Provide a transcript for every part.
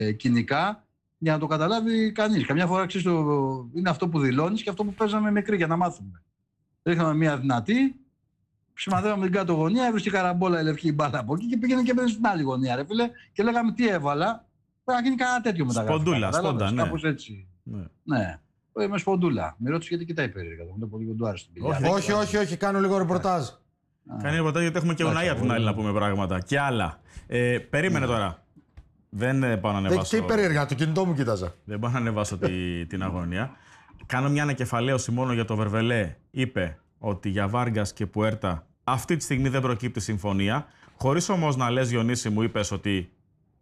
κοινικά για να το καταλάβει κανείς. Καμιά φορά ξέρεις, είναι αυτό που δηλώνεις και αυτό που παίζαμε μικρή για να μάθουμε. Ρίχναμε μια δυνατή, σημαδεύαμε την κάτω γωνία, έβρισκε καραμπόλα η λευκή μπάλα από εκεί και πήγαινε και παίζει στην άλλη γωνία, ρε φίλε. Και λέγαμε τι έβαλα. Πρέπει να γίνει κανένα τέτοιο μεταγραφή. Σποντούλα, ναι. Κάπως έτσι. Ναι. Με σποντούλα. Με ρώτησε γιατί κοιτάει περίεργα. Δεν πολύ κοντουάρι στην πηγή. Όχι, κάνω λίγο ρεπορτάζ. Κάνει ρεπορτάζ γιατί έχουμε και Ουναή από την άλλη να πούμε πράγματα. Και άλλα. Περίμενε τώρα. Δεν πάω να ανεβάσω. Τι περίεργα, το κινητό μου κοίταζα. Δεν πάω να ανεβάσω την αγωνία. Κάνω μια ανακεφαλαίωση μόνο για το Βερβελέ. Είπε ότι για Βάργκας και Πουέρτα αυτή τη στιγμή δεν προκύπτει συμφωνία. Χωρίς όμως να λες, Διονύση, μου είπες ότι.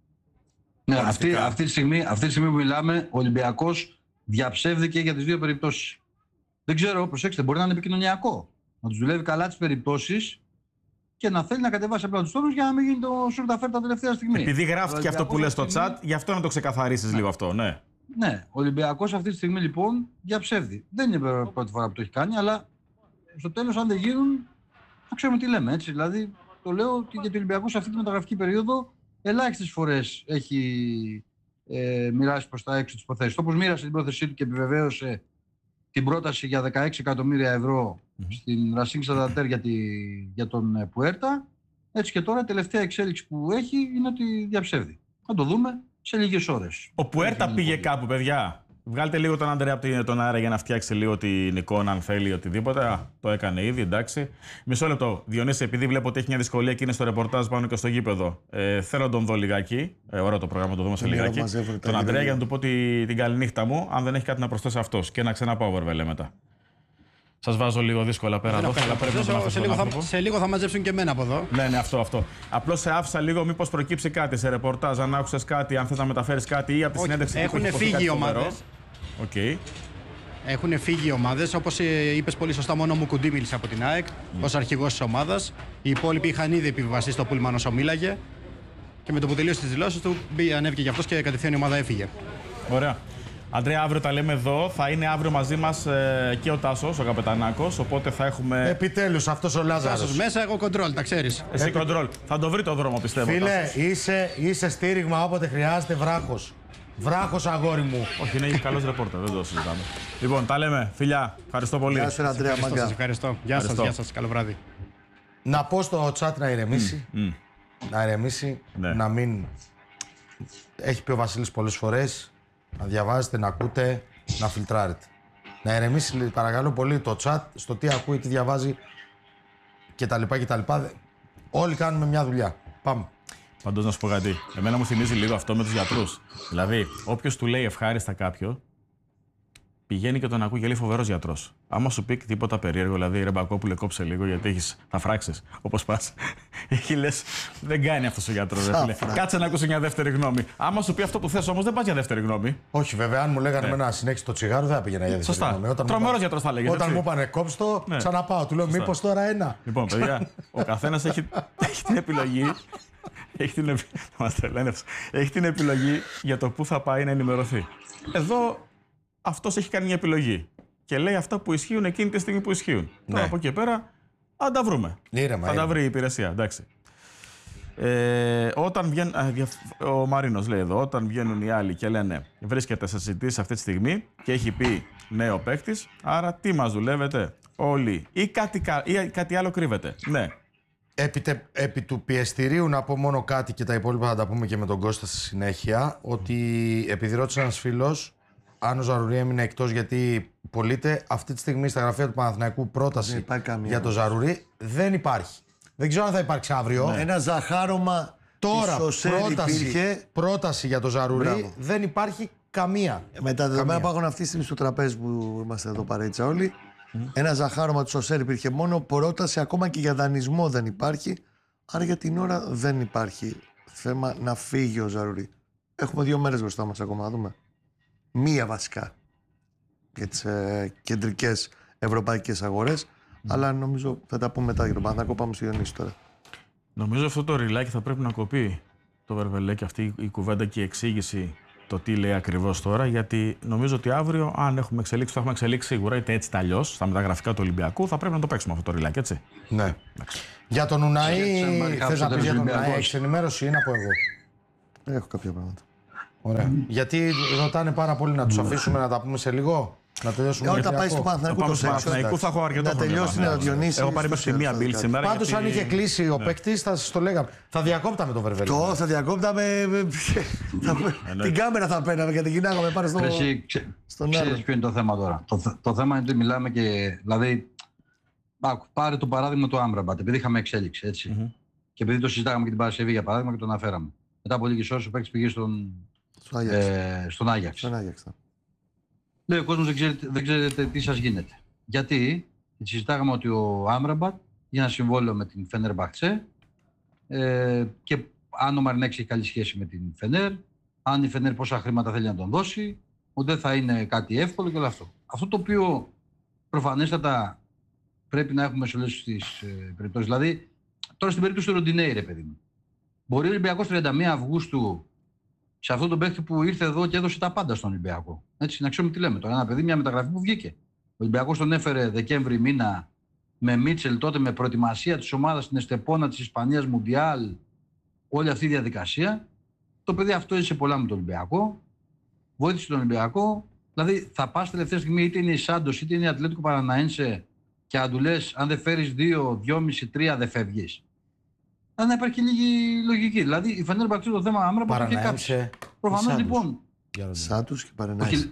Ναι, αυτή τη στιγμή που μιλάμε, ο Ολυμπιακός διαψεύδηκε για τις δύο περιπτώσεις. Δεν ξέρω, προσέξτε, μπορεί να είναι επικοινωνιακό. Να τους δουλεύει καλά τις περιπτώσεις και να θέλει να κατεβάσει απλά τους τόνους για να μην γίνει το σουρταφέρτα τελευταία στιγμή. Επειδή γράφτηκε αυτό που λες στο chat, γι' αυτό να το ξεκαθαρίσεις λίγο αυτό, ναι. Ναι, ο Ολυμπιακός αυτή τη στιγμή λοιπόν διαψεύδει. Δεν είναι πρώτη φορά που το έχει κάνει, αλλά στο τέλος, αν δεν γίνουν, θα ξέρουμε τι λέμε. Έτσι. Δηλαδή, το λέω ότι για τον Ολυμπιακό σε αυτή τη μεταγραφική περίοδο ελάχιστες φορές έχει μοιράσει προς τα έξω τις υποθέσεις. Όπως μοίρασε την πρόθεσή του και επιβεβαίωσε την πρόταση για 16 εκατομμύρια ευρώ στην Racing Santander για τον Πουέρτα, έτσι και τώρα η τελευταία εξέλιξη που έχει είναι ότι διαψεύδει. Θα το δούμε σε λίγες ώρες. Ο Πουέρτα πήγε κάπου, παιδιά. Βγάλτε λίγο τον Αντρέα από τον αέρα για να φτιάξει λίγο την εικόνα, αν θέλει οτιδήποτε. Το έκανε ήδη, εντάξει. Μισό λεπτό. Διονύση, επειδή βλέπω ότι έχει μια δυσκολία και είναι στο ρεπορτάζ πάνω και στο γήπεδο, θέλω να τον δω λιγάκι. Ωραίο το πρόγραμμα, το δούμε σε λιγάκι. Τον Αντρέα για να του πω την καληνύχτα μου, αν δεν έχει κάτι να προσθέσει αυτός. Και να ξαναπάω Βερβελέ μετά. Σας βάζω λίγο δύσκολα πέρα εδώ. Σε λίγο θα μαζέψουν και εμένα από εδώ. Ναι, αυτό. Απλώς σε άφησα λίγο, μήπως προκύψει κάτι σε ρεπορτάζ, αν άκουσες κάτι, αν θες να μεταφέρεις κάτι ή από τη συνέντευξη. Έχουν φύγει οι ομάδες. Έχουν φύγει οι ομάδες. Όπως είπες πολύ σωστά, μόνο μου Κουντή μίλησε από την ΑΕΚ ως αρχηγός της ομάδας. Οι υπόλοιποι είχαν ήδη επιβιβαστεί στο πούλμαν όσο μίλαγε. Και με το που τελείωσε τις δηλώσεις του, ανέβηκε και αυτός και κατευθείαν η ομάδα έφυγε. Ωραία. Αντρέα, αύριο τα λέμε εδώ. Θα είναι αύριο μαζί μας και ο Τάσος, ο Καπετανάκος. Οπότε θα έχουμε. Επιτέλους, αυτός ο Λάζαρος. Τάσος μέσα, εγώ κοντρόλ, τα ξέρεις. Εσύ κοντρόλ. Θα το βρει το δρόμο, πιστεύω. Φίλε, είσαι στήριγμα όποτε χρειάζεται, βράχος. Βράχος, αγόρι μου. Όχι, είναι καλός ρεπόρτερ, δεν το συζητάμε. Λοιπόν, τα λέμε. Φιλιά, ευχαριστώ πολύ. Γεια σου, Αντρέα Μάγκα. Ευχαριστώ. Γεια σας, καλό βράδυ. Να πω στο chat να ηρεμήσει. Να ηρεμήσει, ναι. Να μην. Έχει πει ο Βασίλης πολλές φορές. Να διαβάζετε, να ακούτε, να φιλτράρετε. Να ηρεμήσει παρακαλώ πολύ το chat στο τι ακούει, τι διαβάζει κτλ. Όλοι κάνουμε μια δουλειά. Πάμε. Παντός να σου πω κάτι. Εμένα μου θυμίζει λίγο αυτό με τους γιατρούς. Δηλαδή, όποιος του λέει ευχάριστα κάποιο, πηγαίνει και τον ακούει και λέει φοβερός γιατρός. Άμα σου πει τίποτα περίεργο, δηλαδή ρε Μπακόπουλε, κόψε λίγο γιατί θα φράξεις. Όπως πας. Εκεί λες, δεν κάνει αυτός ο γιατρός. Κάτσε να ακούσει μια δεύτερη γνώμη. Άμα σου πει αυτό που θες όμως, δεν πας για δεύτερη γνώμη. Όχι, βέβαια, αν μου λέγανε εμένα να συνέχισει το τσιγάρο, δεν θα πήγαινα για δεύτερη γνώμη. Τρομερός γιατρός θα λέγεται. Όταν μου είπανε κόψε το, ξαναπάω. Του λέω μήπως τώρα ένα. Λοιπόν, παιδιά, ο καθένας έχει την επιλογή. Έχει την επιλογή για το πού θα πάει να ενημερωθεί. Εδώ αυτός έχει κάνει μια επιλογή και λέει αυτά που ισχύουν εκείνη τη στιγμή που ισχύουν. Τώρα από εκεί και πέρα θα τα βρούμε. Θα τα βρει η υπηρεσία, εντάξει. Όταν βγαίνουν, ο Μαρίνος λέει εδώ, όταν βγαίνουν οι άλλοι και λένε βρίσκεται σε συζητήσεις αυτή τη στιγμή και έχει πει νέο παίκτης, άρα τι μας δουλεύετε όλοι ή κάτι άλλο κρύβεται. Ναι. Επί του πιεστηρίου να πω μόνο κάτι και τα υπόλοιπα θα τα πούμε και με τον Κώστα στη συνέχεια, ότι επειδή ρώτησε ένας φίλος αν ο Ζαρουρί έμεινε εκτός γιατί πωλείται, αυτή τη στιγμή στα γραφεία του Παναθηναϊκού πρόταση για το Ζαρουρί δεν υπάρχει. Δεν ξέρω αν θα υπάρξει αύριο. Ένα ζαχάρωμα τώρα πρόταση για το Ζαρουρί δεν υπάρχει καμία. Με τα δεδομένα που έχουν αυτή τη στιγμή στο τραπέζι που είμαστε εδώ παρέτσα όλοι, ένα ζαχάρωμα του Σοσέρ υπήρχε μόνο, πρόταση ακόμα και για δανεισμό δεν υπάρχει. Άρα για την ώρα δεν υπάρχει θέμα να φύγει ο Ζαρουρί. Έχουμε 2 μέρες μπροστά μας ακόμα, να δούμε. Μία βασικά για τις κεντρικές ευρωπαϊκές αγορές. Αλλά νομίζω θα τα πούμε μετά για τον Παναθηναϊκό. Πάμε στο Διονύση τώρα. Νομίζω αυτό το ριλάκι θα πρέπει να κοπεί το Βερβελέ και αυτή η κουβέντα και η εξήγηση το τι λέει ακριβώς τώρα. Γιατί νομίζω ότι αύριο, αν έχουμε εξελίξει, το έχουμε εξελίξει σίγουρα, είτε έτσι είτε αλλιώς, στα μεταγραφικά του Ολυμπιακού, θα πρέπει να το παίξουμε αυτό το ριλάκι, έτσι. Ναι. Για τον Ουναή, θες να πεις για τον Ουναή, έχεις ενημέρωση ή να πω εγώ? Έχω κάποια πράγματα. Ωραία. Γιατί ρωτάνε πάρα πολύ να τους αφήσουμε να τα πούμε σε λίγο. Να τελειώσουμε. Όταν πάει στο Παναθηναϊκό το σεξ. Παναθηναϊκού θα έχω αρκετό Να χρόνο. τελειώσει να Διονύση. Έχω πάρει μέχρι μία μπιλ σήμερα. Πάντως, αν είχε κλείσει ο παίκτης, θα σας το λέγαμε. Θα διακόπταμε το Βερβέλη. Το θα διακόπταμε. Την κάμερα θα παίρναμε και την κοινάγαμε πάνω στον άλλο. Ξέρεις ποιο είναι το θέμα τώρα. Το θέμα είναι ότι μιλάμε και. Δηλαδή, πάρε το παράδειγμα του Άμραμπατ, επειδή είχαμε εξέλιξη. Έτσι. Και επειδή το συζητάγαμε και την Παρασκευή για παράδειγμα και το αναφέραμε. Μετά από λίγες ώρες ο παίκτης πήγε στον Άγιαξ. Λέει ο κόσμος δεν ξέρετε τι σας γίνεται. Γιατί συζητάγαμε ότι ο Άμραμπατ για ένα συμβόλαιο με την Φενέρμπαχτσε και αν ο Μαρινέξ έχει καλή σχέση με την Φενέρ, αν η Φενέρ πόσα χρήματα θέλει να τον δώσει, ότι δεν θα είναι κάτι εύκολο και όλο αυτό. Αυτό το οποίο προφανέστατα πρέπει να έχουμε σε όλες τις περιπτώσεις. Δηλαδή, τώρα στην περίπτωση του Ροντινέι, ρε παιδί μου. Μπορεί ο Ολυμπιακός 31 Αυγούστου σε αυτόν τον παίκτη που ήρθε εδώ και έδωσε τα πάντα στον Ολυμπιακό. Έτσι, να ξέρουμε τι λέμε τώρα. Ένα παιδί, μια μεταγραφή που βγήκε. Ο Ολυμπιακός τον έφερε Δεκέμβρη μήνα με Μίτσελ, τότε με προετοιμασία της ομάδας στην Εστεπόνα της Ισπανίας, Μουντιάλ, όλη αυτή η διαδικασία. Το παιδί αυτό έζησε πολλά με τον Ολυμπιακό. Βοήθησε τον Ολυμπιακό. Δηλαδή, θα πας τελευταία στιγμή, είτε είναι η Σάντος είτε είναι η Ατλέτικο Παραναένσε, και αν του λες, αν δεν φέρεις 2, 2,5, 3, δεν φεύγεις. Να υπάρχει λίγη λογική. Δηλαδή η Φενέρμπαχτσε το θέμα Άμραμπατ το είχε κάψει. Προφανώς λοιπόν. Σάντους και Παραναένσε.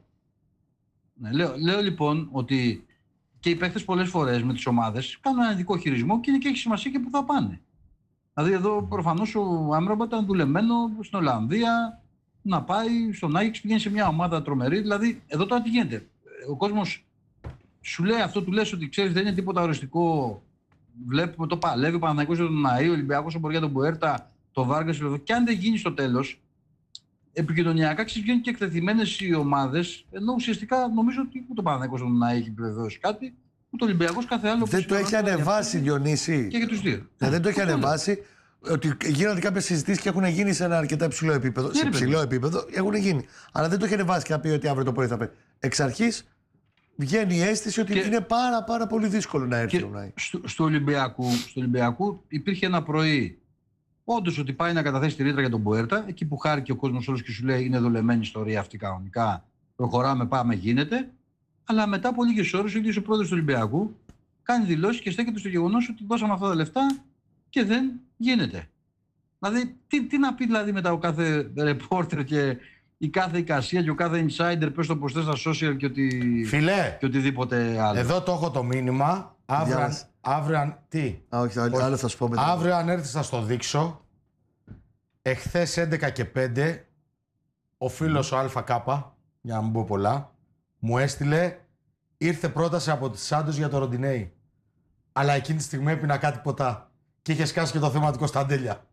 Λέω λοιπόν ότι και οι παίκτες πολλές φορές με τις ομάδες κάνουν ένα ειδικό χειρισμό και είναι και έχει σημασία και που θα πάνε. Δηλαδή εδώ προφανώς ο Άμραμπατ ήταν δουλεμένο στην Ολλανδία να πάει στον Άγιαξ, πηγαίνει σε μια ομάδα τρομερή. Δηλαδή εδώ τώρα τι γίνεται. Ο κόσμος σου λέει αυτό, του λες ότι ξέρεις δεν είναι τίποτα οριστικό. Βλέπουμε το παλεύει ο Παναθηναϊκός για τον Ναΐ, ο Ολυμπιακός μπορεί για τον Μπουέρτα, το Βάργκας. Και αν δεν γίνει στο τέλος, επικοινωνιακά βγαίνουν και εκτεθειμένες οι ομάδες, ενώ ουσιαστικά νομίζω ότι ούτε ο Παναθηναϊκός τον Ναΐ έχει επιβεβαιώσει κάτι, ούτε ο Ολυμπιακός κάθε άλλο. Δεν το έχει ανεβάσει, Διονύση. Και για τους δύο. Δεν το έχει ανεβάσει. Ότι γίνονται κάποιες συζητήσεις και έχουν γίνει σε ένα αρκετά υψηλό επίπεδο. Σε υψηλό επίπεδο έχουν γίνει. Αλλά δεν το έχει ανεβάσει και να πει ότι αύριο το πρωί θα πει. Εξ βγαίνει η αίσθηση ότι είναι πάρα πολύ δύσκολο να έρθει ο Νάι. Στο Ολυμπιακού υπήρχε ένα πρωί όντως ότι πάει να καταθέσει τη ρήτρα για τον Μπουέρτα, εκεί που χάρηκε ο κόσμος όλος και σου λέει είναι δουλεμένη ιστορία αυτή κανονικά, προχωράμε, πάμε, γίνεται. Αλλά μετά από λίγες ώρες ο ίδιος ο πρόεδρος του Ολυμπιακού κάνει δηλώσεις και στέκεται στο γεγονός ότι δώσαμε αυτά τα λεφτά και δεν γίνεται. Δηλαδή, τι να πει δηλαδή μετά ο κάθε ρεπόρτερ και η κάθε εικασία και ο κάθε insider, πες το πως θες στα social και, Φιλέ, και οτιδήποτε άλλο. Εδώ το έχω το μήνυμα. Αύριο τι. Όχι, άλλο θα σου πω μετά. Αύριο αν έρθεις θα στο δείξω. Εχθές 11 και 5 ο φίλος ο ΑΚ, για να μην πω πολλά, μου έστειλε, ήρθε πρόταση από τη Σάντος για το Ροντινέι. Αλλά εκείνη τη στιγμή έπινα κάτι ποτά. Και είχε σκάσει και το θέμα του Κωνσταντέλια.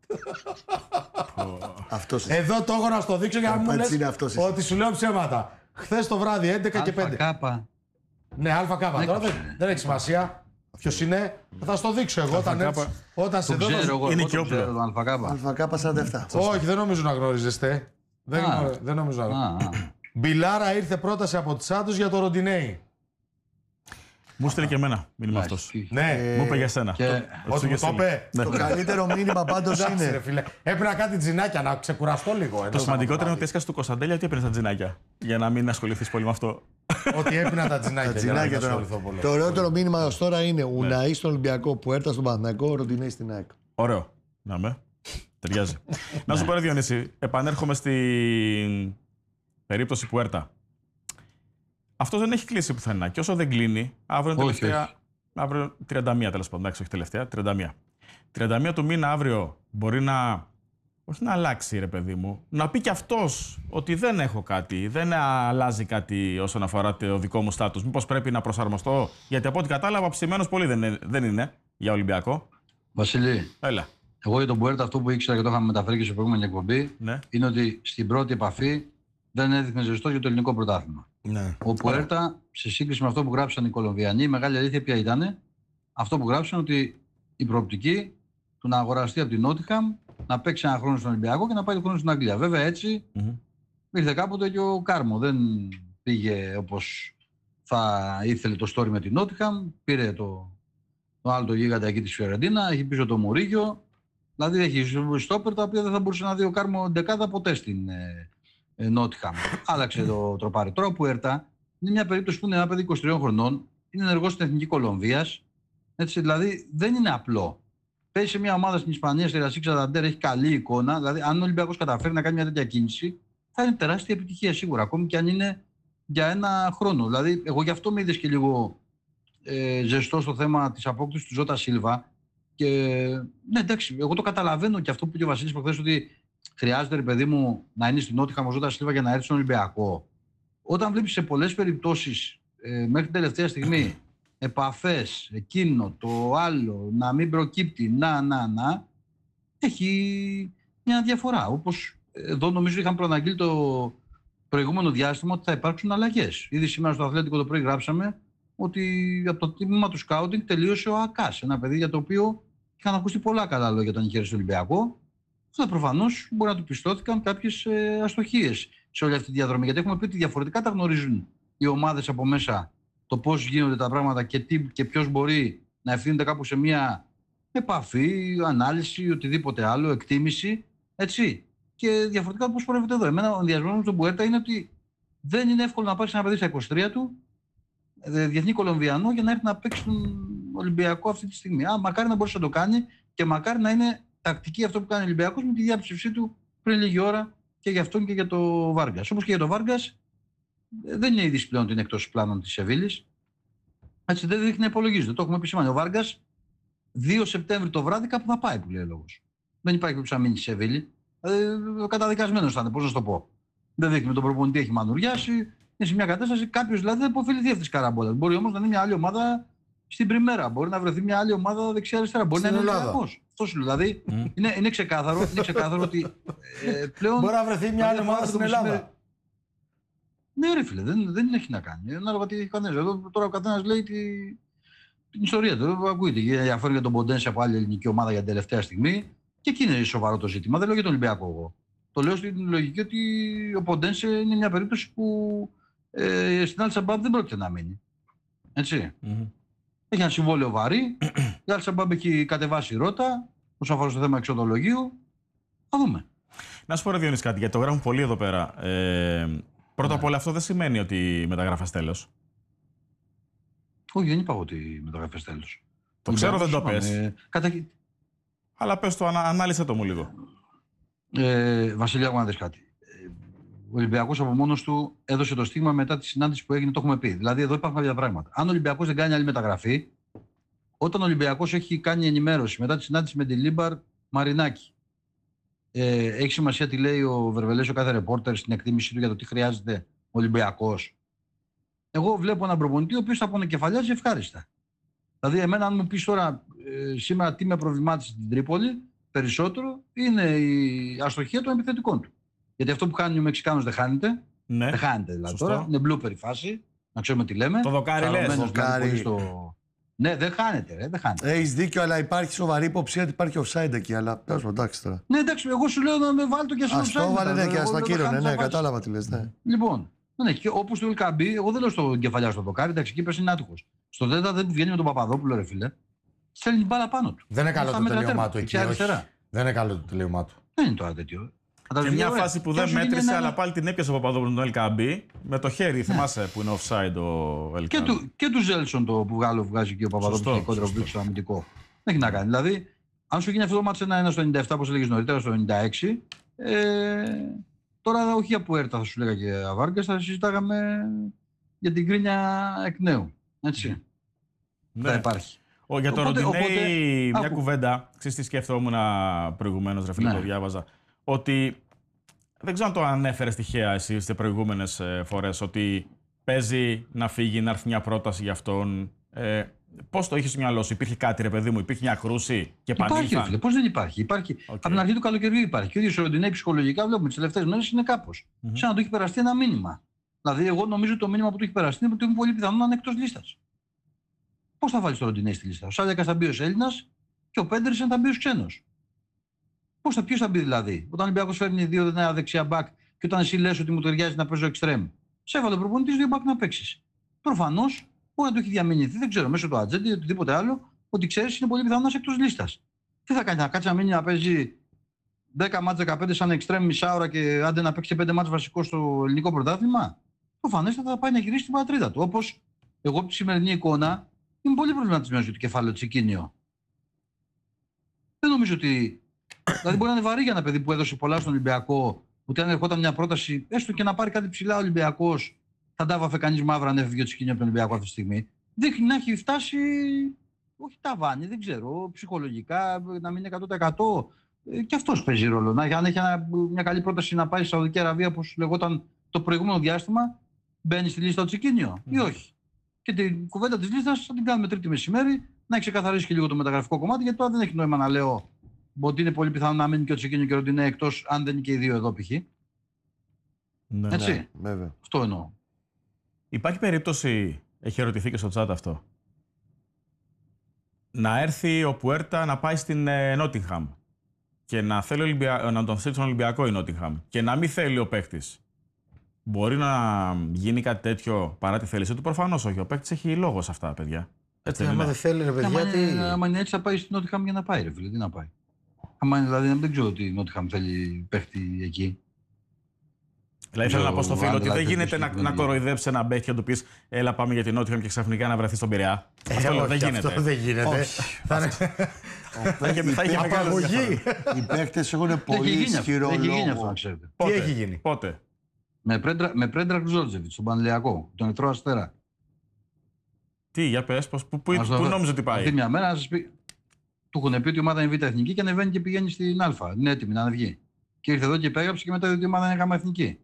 Εδώ το έχω να στο δείξω για να μου λες ότι σου λέω ψέματα. Χθες το βράδυ 11 και 5. Ναι, ΑΚ. Τώρα δεν έχει σημασία ποιος είναι. Θα στο δείξω εγώ όταν σε δω. Είναι και όπλο. ΑΚ 47. Όχι, δεν νομίζω να γνωρίζεστε. Δεν νομίζω να γνωρίζεστε. Μπιλάρα ήρθε πρόταση από τη Σάντος για το Ροντινέι. Μου στείλε και εμένα μήνυμα αυτός. Ναι. Μου είπε για σένα. Ότι μου το είπε. Το καλύτερο μήνυμα πάντως είναι. Έπαιρνα κάτι τζινάκια να ξεκουραστώ λίγο. Το σημαντικότερο είναι ότι έσκασε του Κωνσταντέλια, τι έπαιρνε τα τζινάκια. Για να μην ασχοληθείς πολύ με αυτό. Ότι έπαιρνα τα τζινάκια. Το ωραιότερο μήνυμα ως τώρα είναι Ουναή στον Ολυμπιακό, που έρθα στον Παναθηναϊκό, Ροντινέι στην ΑΕΚ. Ωραίο. Να με. Ταιριάζει. Να σου πω, Διονύση, επανέρχομαι στην περίπτωση που έρθα. Αυτό δεν έχει κλείσει πουθενά. Και όσο δεν κλείνει, αύριο είναι τελευταία. Αύριο 31 τέλος πάντων. Εντάξει, όχι τελευταία, 31. 31 του μήνα αύριο μπορεί να. Όχι να αλλάξει, ρε παιδί μου. Να πει κι αυτός ότι δεν έχω κάτι, δεν αλλάζει κάτι όσον αφορά το δικό μου στάτους. Μήπως πρέπει να προσαρμοστώ. Γιατί από ό,τι κατάλαβα, ψημένος πολύ δεν είναι για Ολυμπιακό. Βασίλη. Έλα. Εγώ για τον Μπουέρτα αυτό που ήξερα και το είχαμε μεταφέρει και σε προηγούμενη εκπομπή είναι ότι στην πρώτη επαφή δεν έδειχνε ζεστό για το ελληνικό πρωτάθλημα. Ναι. Ο Πουέρτα, σε σύγκριση με αυτό που γράψαν οι Κολομβιανοί, η μεγάλη αλήθεια ποια ήταν, αυτό που γράψαν ότι η προοπτική του να αγοραστεί από την Νότιχαμ, να παίξει ένα χρόνο στον Ολυμπιακό και να πάει το χρόνο στην Αγγλία. Βέβαια έτσι ήρθε κάποτε και ο Κάρμο. Δεν πήγε όπως θα ήθελε το story με την Νότιχαμ. Πήρε το άλλο το γίγαντα εκεί της Φιωρεντίνα, έχει πίσω το Μουρίγιο. Δηλαδή έχει στόπερ τα οποία δεν θα μπορούσε να δει ο Κάρμο ντεκάδα ποτέ Νότιχαμ. Άλλαξε το τροπάρι. Τώρα ο Πουέρτα είναι μια περίπτωση που είναι ένα παιδί 23 χρονών, είναι ενεργός στην Εθνική Κολομβίας. Δηλαδή δεν είναι απλό. Παίζει σε μια ομάδα στην Ισπανία, στη Ρασί Ξανταντέρ, έχει καλή εικόνα. Δηλαδή, αν ο Ολυμπιακός καταφέρει να κάνει μια τέτοια κίνηση, θα είναι τεράστια επιτυχία σίγουρα, ακόμη και αν είναι για ένα χρόνο. Δηλαδή, εγώ γι' αυτό με είδες και λίγο ζεστό στο θέμα της απόκτησης του Ζώτα Σίλβα. Και ναι, εντάξει, εγώ το καταλαβαίνω και αυτό που είπε ο Βασίλης προχθές, ότι χρειάζεται, ρε παιδί μου, να είναι στην Νότιχαμ ο Ζώτα Σίλβα για να έρθει στον Ολυμπιακό. Όταν βλέπεις σε πολλές περιπτώσεις μέχρι την τελευταία στιγμή επαφές, εκείνο, το άλλο, να μην προκύπτει, να, έχει μια διαφορά. Όπως εδώ νομίζω είχαμε προαναγγείλει το προηγούμενο διάστημα ότι θα υπάρξουν αλλαγές. Ήδη σήμερα στο Αθλέτικο το πρωί γράψαμε ότι από το τμήμα του σκάουτινγκ τελείωσε ο Ακάς. Ένα παιδί για το οποίο είχαν ακούσει πολλά καλά λόγια όταν είχε έρθει στο Ολυμπιακό. Αλλά προφανώς μπορεί να του πιστώθηκαν κάποιες αστοχίες σε όλη αυτή τη διαδρομή. Γιατί έχουμε πει ότι διαφορετικά τα γνωρίζουν οι ομάδες από μέσα το πώς γίνονται τα πράγματα και ποιος μπορεί να ευθύνεται κάπου σε μια επαφή, ανάλυση, οτιδήποτε άλλο, εκτίμηση. Έτσι. Και διαφορετικά πώς πορεύεται εδώ. Εμένα ο ενδιασμός μου στον Πουέρτα είναι ότι δεν είναι εύκολο να πάρει ένα παιδί στα 23 του, διεθνή Κολομβιανό, για να έρθει να παίξει τον Ολυμπιακό αυτή τη στιγμή. Μακάρι να μπορούσε να το κάνει και μακάρι να είναι τακτική αυτό που κάνει ο Ολυμπιακός με τη διάψευσή του πριν λίγη ώρα και για αυτόν και για το Βάργκας. Όπως και για το Βάργκας, δεν είναι είδηση πλέον ότι είναι εκτός πλάνων της Σεβίλης. Έτσι δεν δείχνει να υπολογίζεται. Το έχουμε επισημάνει. Ο Βάργκας 2 Σεπτέμβρη το βράδυ κάπου θα πάει, που λέει ο λόγος. Δεν υπάρχει περίπτωση να μείνει στη Σεβίλη. Καταδικασμένος θα είναι, πώς να σου το πω. Δεν δείχνει με τον προπονητή, έχει μανουριάσει. Είναι σε μια κατάσταση. Κάποιος δηλαδή δεν υποφεληθεί αυτή τη καραμπόλα. Μπορεί όμως να είναι μια άλλη ομάδα στην Πριμέρα. Μπορεί να βρεθεί μια άλλη ομάδα δεξιά-αριστερά. Μπορεί στην να είναι Ελλάδα. αυτό σου δηλαδή. Είναι ξεκάθαρο ότι πλέον. Μπορεί να βρεθεί μια άλλη ομάδα στην Ελλάδα. Ναι, ρε φίλε, δεν έχει να κάνει. Ανάλογα τι έχει κανένα. Εδώ τώρα ο καθένας λέει την ιστορία του. Ακούγεται για αφορά για τον Ποντένσε από άλλη ελληνική ομάδα για την τελευταία στιγμή. Και εκεί είναι σοβαρό το ζήτημα. Δεν λέω για τον Ολυμπιακό εγώ. Το λέω στην λογική ότι ο Ποντένσε είναι μια περίπτωση που στην Αλ-Σαμπάμπ δεν πρόκειται να μείνει. Έτσι. Έχει ένα συμβόλαιο βαρύ. Η Αλ-Σαμπάμπ έχει κατεβάσει ρότα όσον αφορά στο θέμα εξοδολογίου. Θα δούμε. Να σου πω, ρε Διονύση, κάτι, γιατί το γράφουν πολύ εδώ πέρα. Πρώτα απ' όλα, αυτό δεν σημαίνει ότι μεταγράφες τέλος. Όχι, δεν είπα ότι μεταγράφες τέλος. Το ξέρω, δεν το πες. Αλλά πες το, ανάλυσε το μου λίγο. Βασιλιά, εγώ να δεις κάτι. Ο Ολυμπιακός από μόνος του έδωσε το στίγμα μετά τη συνάντηση που έγινε, το έχουμε πει. Δηλαδή, εδώ υπάρχουν κάποια πράγματα. Αν ο Ολυμπιακός δεν κάνει άλλη μεταγραφή, όταν ο Ολυμπιακός έχει κάνει ενημέρωση μετά τη συνάντηση με τη Λίμπαρ Μαρινάκη, έχει σημασία τι λέει ο Βερβελές, ο κάθε ρεπόρτερ στην εκτίμησή του για το τι χρειάζεται ο Ολυμπιακός. Εγώ βλέπω έναν προπονητή ο οποίος θα πονοκεφαλιάζει ευχάριστα. Δηλαδή, εμένα, αν μου πεις τώρα σήμερα τι με προβλημάτισε στην Τρίπολη, περισσότερο είναι η αστοχία των επιθετικών του. Γιατί αυτό που κάνει ο Μεξικάνος δεν χάνεται. Ναι. Δεν χάνεται δηλαδή Σωστό. τώρα. Είναι blooper η φάση. Να ξέρουμε τι λέμε. Το δοκάρι λες. Χαρωμένος Δοκάρι. δηλαδή στο... Ναι, δεν χάνεται. Δεν χάνεται. Έχεις δίκιο, αλλά υπάρχει σοβαρή υποψία ότι υπάρχει offside εκεί. Αλλά τέλος πάντων, εντάξει τώρα. Ναι, εντάξει, εγώ σου λέω να με βάλει το και στο Ας το offside βάλε, μετά. ναι, και ας Εγώ τα δεν κύρωνε. χάνω Ναι, τις απάντησεις. κατάλαβα τι λες. Ναι. Λοιπόν, ναι, και όπως το Ελκαμπή, εγώ δεν λέω στον κεφαλιά στο δοκάρι, εντάξει, εκεί πες είναι άτυχος. Στο Δέντα δεν βγαίνει με τον Παπαδόπουλο, ρε φίλε. Στέλνει την μπάλα πάνω του. Δεν είναι καλό Στα το μετατέρμα, τελείωμά του εκεί. δεξιά-αριστερά. όχι. Δεν είναι καλό το τελείωμά του. Δεν είναι τώρα τέτοιο. Και μια Ωραία. φάση που Και δεν όσο γίνει μέτρησε, ένα- αλλά πάλι την έπιασε ο Παπαδόπουλος τον Ελκαμπή. Με το χέρι, θυμάσαι που είναι offside ο Ελκαμπή. Και του Ζέλσον το που βγάζει και ο Παπαδόπουλος Σωστό, και κόντρα σωστό. που στο αμυντικό. Δεν έχει να κάνει. Δηλαδή, αν σου γίνει αυτό το μάτς 1-1 στο 97, όπως έλεγες νωρίτερα, στο 96, τώρα όχι από έρτα θα σου λέγα και Αβάργκας, θα συζητάγαμε για την κρίνια εκ νέου. Έτσι. Ναι. Θα υπάρχει. Για το Οπότε- Ροντινέι, μια άκου. κουβέντα. Ξέρεις τι σκεφτόμουν προηγουμένως, ρε φίλε, Ναι. το διάβαζα. Ότι δεν ξέρω αν το ανέφερες τυχαία εσύ στις προηγούμενες φορές, ότι παίζει να φύγει, να έρθει μια πρόταση για αυτόν. Πώς το είχες στο μυαλό σου, υπήρχε κάτι, ρε παιδί μου, υπήρχε μια κρούση και Υπάρχει, ρε φίλε. επανήλθαν. Πώς δεν υπάρχει. Υπάρχει. Οκ. Από την αρχή του καλοκαιριού υπάρχει. Και ο ίδιος ο Ροντινέι ψυχολογικά βλέπουμε τις τελευταίες μέρες είναι κάπως. Σαν να του έχει περαστεί ένα μήνυμα. Δηλαδή, εγώ νομίζω το μήνυμα που του έχει περαστεί είναι ότι είναι πολύ πιθανό να είναι εκτός λίστας. Πώς θα βάλεις το Ροντινέι στη λίστα? Ο Σάλιακας θα μπει ως Έλληνας και ο Πέντερσεν θα μπει ως ξένος. Ποιος θα μπει δηλαδή? Όταν ο Ολυμπιακός φέρνει δύο νέα δεξιά μπακ και όταν εσύ λες ότι μου ταιριάζει να παίζω εξτρέμ, σε έβαλε ο προπονητής δύο μπακ να παίξεις. Προφανώς μπορεί να το έχει διαμηνηθεί, δεν ξέρω, μέσω του ατζέντη ή οτιδήποτε άλλο, ότι ξέρεις είναι πολύ πιθανό να είσαι εκτός λίστας. Τι θα κάνει, να κάτσει να μείνει να παίζει 10 μάτς 15 σαν εξτρέμ μισά ώρα και άντε να παίξει 5 μάτς βασικό στο ελληνικό πρωτάθλημα, προφανέστατα θα πάει να γυρίσει την πατρίδα του. Όπως εγώ από τη σημερινή εικόνα είμαι πολύ προβληματισμένος για το κεφάλαιο Τσικίνιο. Δεν νομίζω ότι. Δηλαδή, μπορεί να είναι βαρύ για ένα παιδί που έδωσε πολλά στον Ολυμπιακό, ότι αν ερχόταν μια πρόταση, έστω και να πάρει κάτι ψηλά ο Ολυμπιακός, θα τα βάφε κανείς μαύρα αν έφευγε ο Τσικίνιο από τον Ολυμπιακό αυτή τη στιγμή. Δείχνει να έχει φτάσει. Όχι ταβάνι, δεν ξέρω, ψυχολογικά, να μην είναι 100%. Και αυτός παίζει ρόλο. Αν έχει μια καλή πρόταση να πάει στη Σαουδική Αραβία, όπως λεγόταν το προηγούμενο διάστημα, μπαίνει στη λίστα του Τσικίνιο ή όχι. Και την κουβέντα της λίστας θα την κάνουμε Τρίτη μεσημέρι, να έχει ξεκαθαρίσει και λίγο το μεταγραφικό κομμάτι, γιατί τώρα δεν έχει νόημα να λέω ότι είναι πολύ πιθανό να μείνει και ο Τσικίνιο και ο Ροντινέ εκτός, αν δεν είναι και οι δύο εδώ π.χ. Ναι. Έτσι. Ναι, βέβαια. Αυτό εννοώ. Υπάρχει περίπτωση, έχει ερωτηθεί και στο chat αυτό, να έρθει ο Πουέρτα να πάει στην Νότιγχαμ και να θέλει να τον στείλει στον Ολυμπιακό η Νότιγχαμ και να μην θέλει ο παίκτης. Μπορεί να γίνει κάτι τέτοιο παρά τη θέλησή του? Προφανώς όχι. Ο παίκτης έχει λόγο σε αυτά, παιδιά. Έτσι Άμα δεν θέλει, ρε παιδιά, τι. Άμα είναι έτσι, θα πάει στην Νότιγχαμ για να πάει, ρε φίλε. Τι να πάει. Άμα είναι, δηλαδή, δεν ξέρω ότι η Νότιγχαμ θέλει παίχτη εκεί. Δηλαδή, θέλω να πω στο φίλο ότι δεν γίνεται δηλαδή, να κοροϊδέψει ένα παίχτη και να του πει έλα, πάμε για την Νότιγχαμ και ξαφνικά να βρεθεί στον Πειραιά. Αυτό δεν γίνεται. Αυτό δεν γίνεται. Θα είχε μεγάλη Απαγωγή. Οι παίκτες έχουν πολύ ισχυρό Έχει γίνει αυτό, λόγο. να ξέρετε. Τι έχει γίνει? Πότε? Με Πρέντρακ Ζόρτζεβιτ, στον Πανηλιακό, τον Ερυθρό Αστέρα. Τι, για πες, πού νόμιζε ότι πάει? Αυτή μια μέρα να σας πει. Του έχουν πει ότι η ομάδα είναι Β' εθνική και ανεβαίνει και πηγαίνει στην Α. Είναι έτοιμη να βγει. Και ήρθε εδώ και υπέγραψε και μετά ότι η ομάδα είναι Γ' εθνική.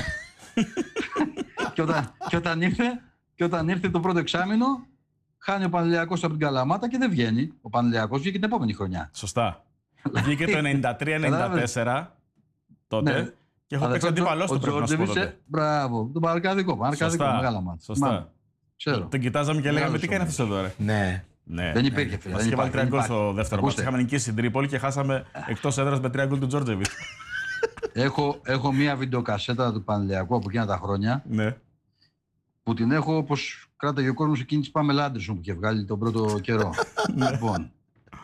και όταν ήρθε το πρώτο εξάμηνο, χάνει ο Πανηλιακός από την Καλαμάτα και δεν βγαίνει. Ο Πανηλιακός βγήκε την επόμενη χρονιά. Σωστά. Βγήκε το 93-94 τότε. Ναι. Και έχω παίξει αντίπαλό του, πρέπει να σου πω τότε. Μπράβο, τον Παρκαδικό. Μεγάλα μάτια. Σωστά. Ξέρω. Τον κοιτάζαμε και λέγαμε τι κάνει αυτό εδώ, ρε. Ναι. Ναι. Δεν υπήρχε, φίλε. Μας είχε βάλει 3 γκολ στο δεύτερο μάτς. Είχαμε νικήσει στην Τρίπολη και χάσαμε εκτός έδρας με 3 γκολ του Τζόρτζεβιτ. Έχω μία βιντεοκασέτα του Πανηλιακού από εκείνα τα χρόνια. Ναι. Που την έχω όπως κράταγε ο κόσμος εκείνη της Πάμελα Άντερσον που είχε βγάλει τον πρώτο καιρό. Λοιπόν.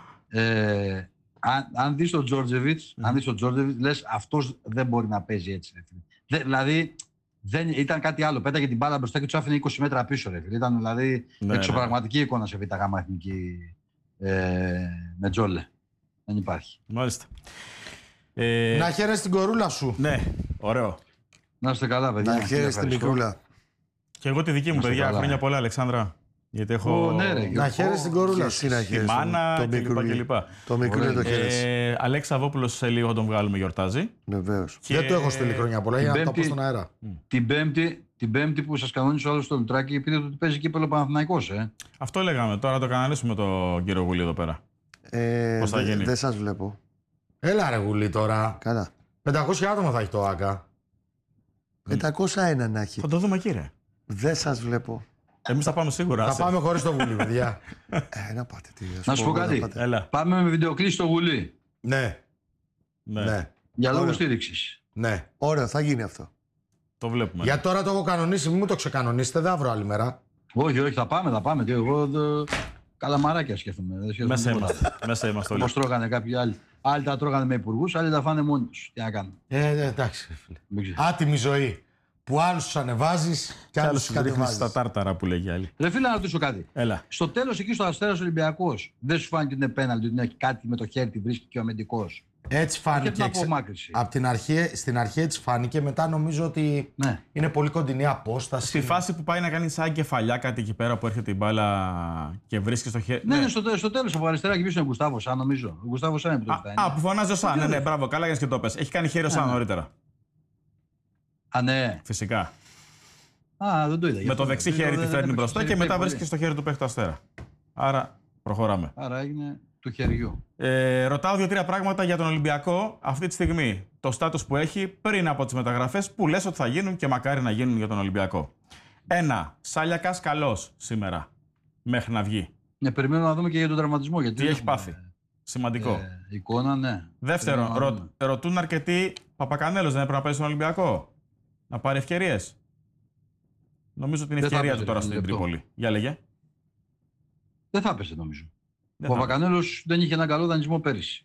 Αν δεις τον Τζόρτζεβιτς, λες αυτός δεν μπορεί να παίζει έτσι. Δηλαδή ήταν κάτι άλλο. Πέταγε την μπάλα μπροστά και του άφηνε 20 μέτρα πίσω. Ήταν δηλαδή εξωπραγματική εικόνα σε Β' εθνική με Τζόλε. Δεν υπάρχει. Μάλιστα. Να χαίρεσαι την κορούλα σου. Ναι, ωραίο. Να είστε καλά, παιδιά. Να χαίρεσαι την μικρούλα. Και εγώ τη δική μου, παιδιά. Χρόνια πολλά, Αλεξάνδρα. Γιατί έχω. Ναι, ρε, να χαίρεσαι την κορούλα σου. Τη μάνα κλπ. Το μικρούλι το χαίρεσαι. Αλέξα Βόπουλος σε λίγο τον βγάλουμε, γιορτάζει. Βεβαίως. Δεν το έχω στείλει χρόνια πολλά για να το πω στον αέρα. Την Πέμπτη που σας κανόνισε ο άλλος στο Λουτράκι, πείτε ότι παίζει κύπελλο Παναθηναϊκός, Αυτό λέγαμε. Τώρα το κανονίσουμε τον κύριο Γουλή εδώ πέρα. Πώς θα γίνει? Δεν σας βλέπω. Έλα, ρε Γουλή τώρα. Καλά. 500 άτομα θα έχει το ΆΚΑ. 501 να έχει. Θα το δούμε, κύριε. Δεν σας βλέπω. Εμείς θα πάμε σίγουρα. Θα πάμε χωρίς το Γουλή, παιδιά. Να πάτε. Να σου πω κάτι. Πάμε με βιντεοκλήση στο Γουλή. Ναι. Για λόγους στήριξης. Ναι. Ωραίο, θα γίνει αυτό. Το βλέπουμε. Για τώρα το έχω κανονίσει, μην μου το ξεκανονίσετε, δεν αύριο άλλη μέρα. Όχι, θα πάμε. Και εγώ καλαμαράκια σκέφτομαι. Μέσα είμαστε όλοι. Όπως τρώγανε κάποιοι άλλοι. Άλλοι τα τρώγανε με υπουργούς, άλλοι τα φάνε μόνοι τους. Τι να κάνουν. Εντάξει, φίλε. Άτιμη ζωή. Που άλλους τους ανεβάζεις και άλλους τους κατεβάζεις. Στα τάρταρα που λέγει άλλη. Ρε φίλε, να ρωτήσω κάτι. Έλα. Στο τέλος εκεί στο Αστέρας Ολυμπιακός, δεν σου φάνηκε ότι είναι πέναλτι, ότι έχει κάτι με το χέρι, τη βρίσκει και ο αμυντικός? Έτσι φάνηκε. Στην αρχή έτσι φάνηκε, μετά νομίζω ότι είναι πολύ κοντινή απόσταση. Στη φάση που πάει να κάνει σαν κεφαλιά κάτι εκεί πέρα που έρχεται η μπάλα και βρίσκει στο χέρι. Ναι, στο τέλος από αριστερά και πίσω είναι ο Γκουστάβο Σαν, νομίζω. Ο Γκουστάβο Σαν είναι που το φτάνει. Που φωνάζει ο Σαν. Ναι, μπράβο, καλά για και το πες. Έχει κάνει χέρι ο Σαν νωρίτερα. Α, ναι. Φυσικά. Δεν το είδα. Με το δεξί χέρι τη φέρνει μπροστά και μετά βρίσκει στο χέρι του παίχτη Αστέρα. Άρα προχωράμε. Άρα έγινε του χεριού. Ρωτάω 2-3 πράγματα για τον Ολυμπιακό αυτή τη στιγμή. Το στάτους που έχει πριν από τις μεταγραφές που λες ότι θα γίνουν και μακάρι να γίνουν για τον Ολυμπιακό. 1. Σάλιακας καλός σήμερα. Μέχρι να βγει. Ναι, περιμένουμε να δούμε και για τον τραυματισμό. Γιατί τι έχει πάθει. Σημαντικό. Εικόνα, ναι. Δεύτερον, ρωτούν αρκετοί, Παπακανέλος δεν έπρεπε να πάει στον Ολυμπιακό? Να πάρει ευκαιρίες? Νομίζω ότι είναι ευκαιρία του τώρα στην Τρίπολη. Για λέγε. Δεν θα έπεσε, νομίζω. Ο Παπακανέλος δεν είχε έναν καλό δανεισμό πέρυσι.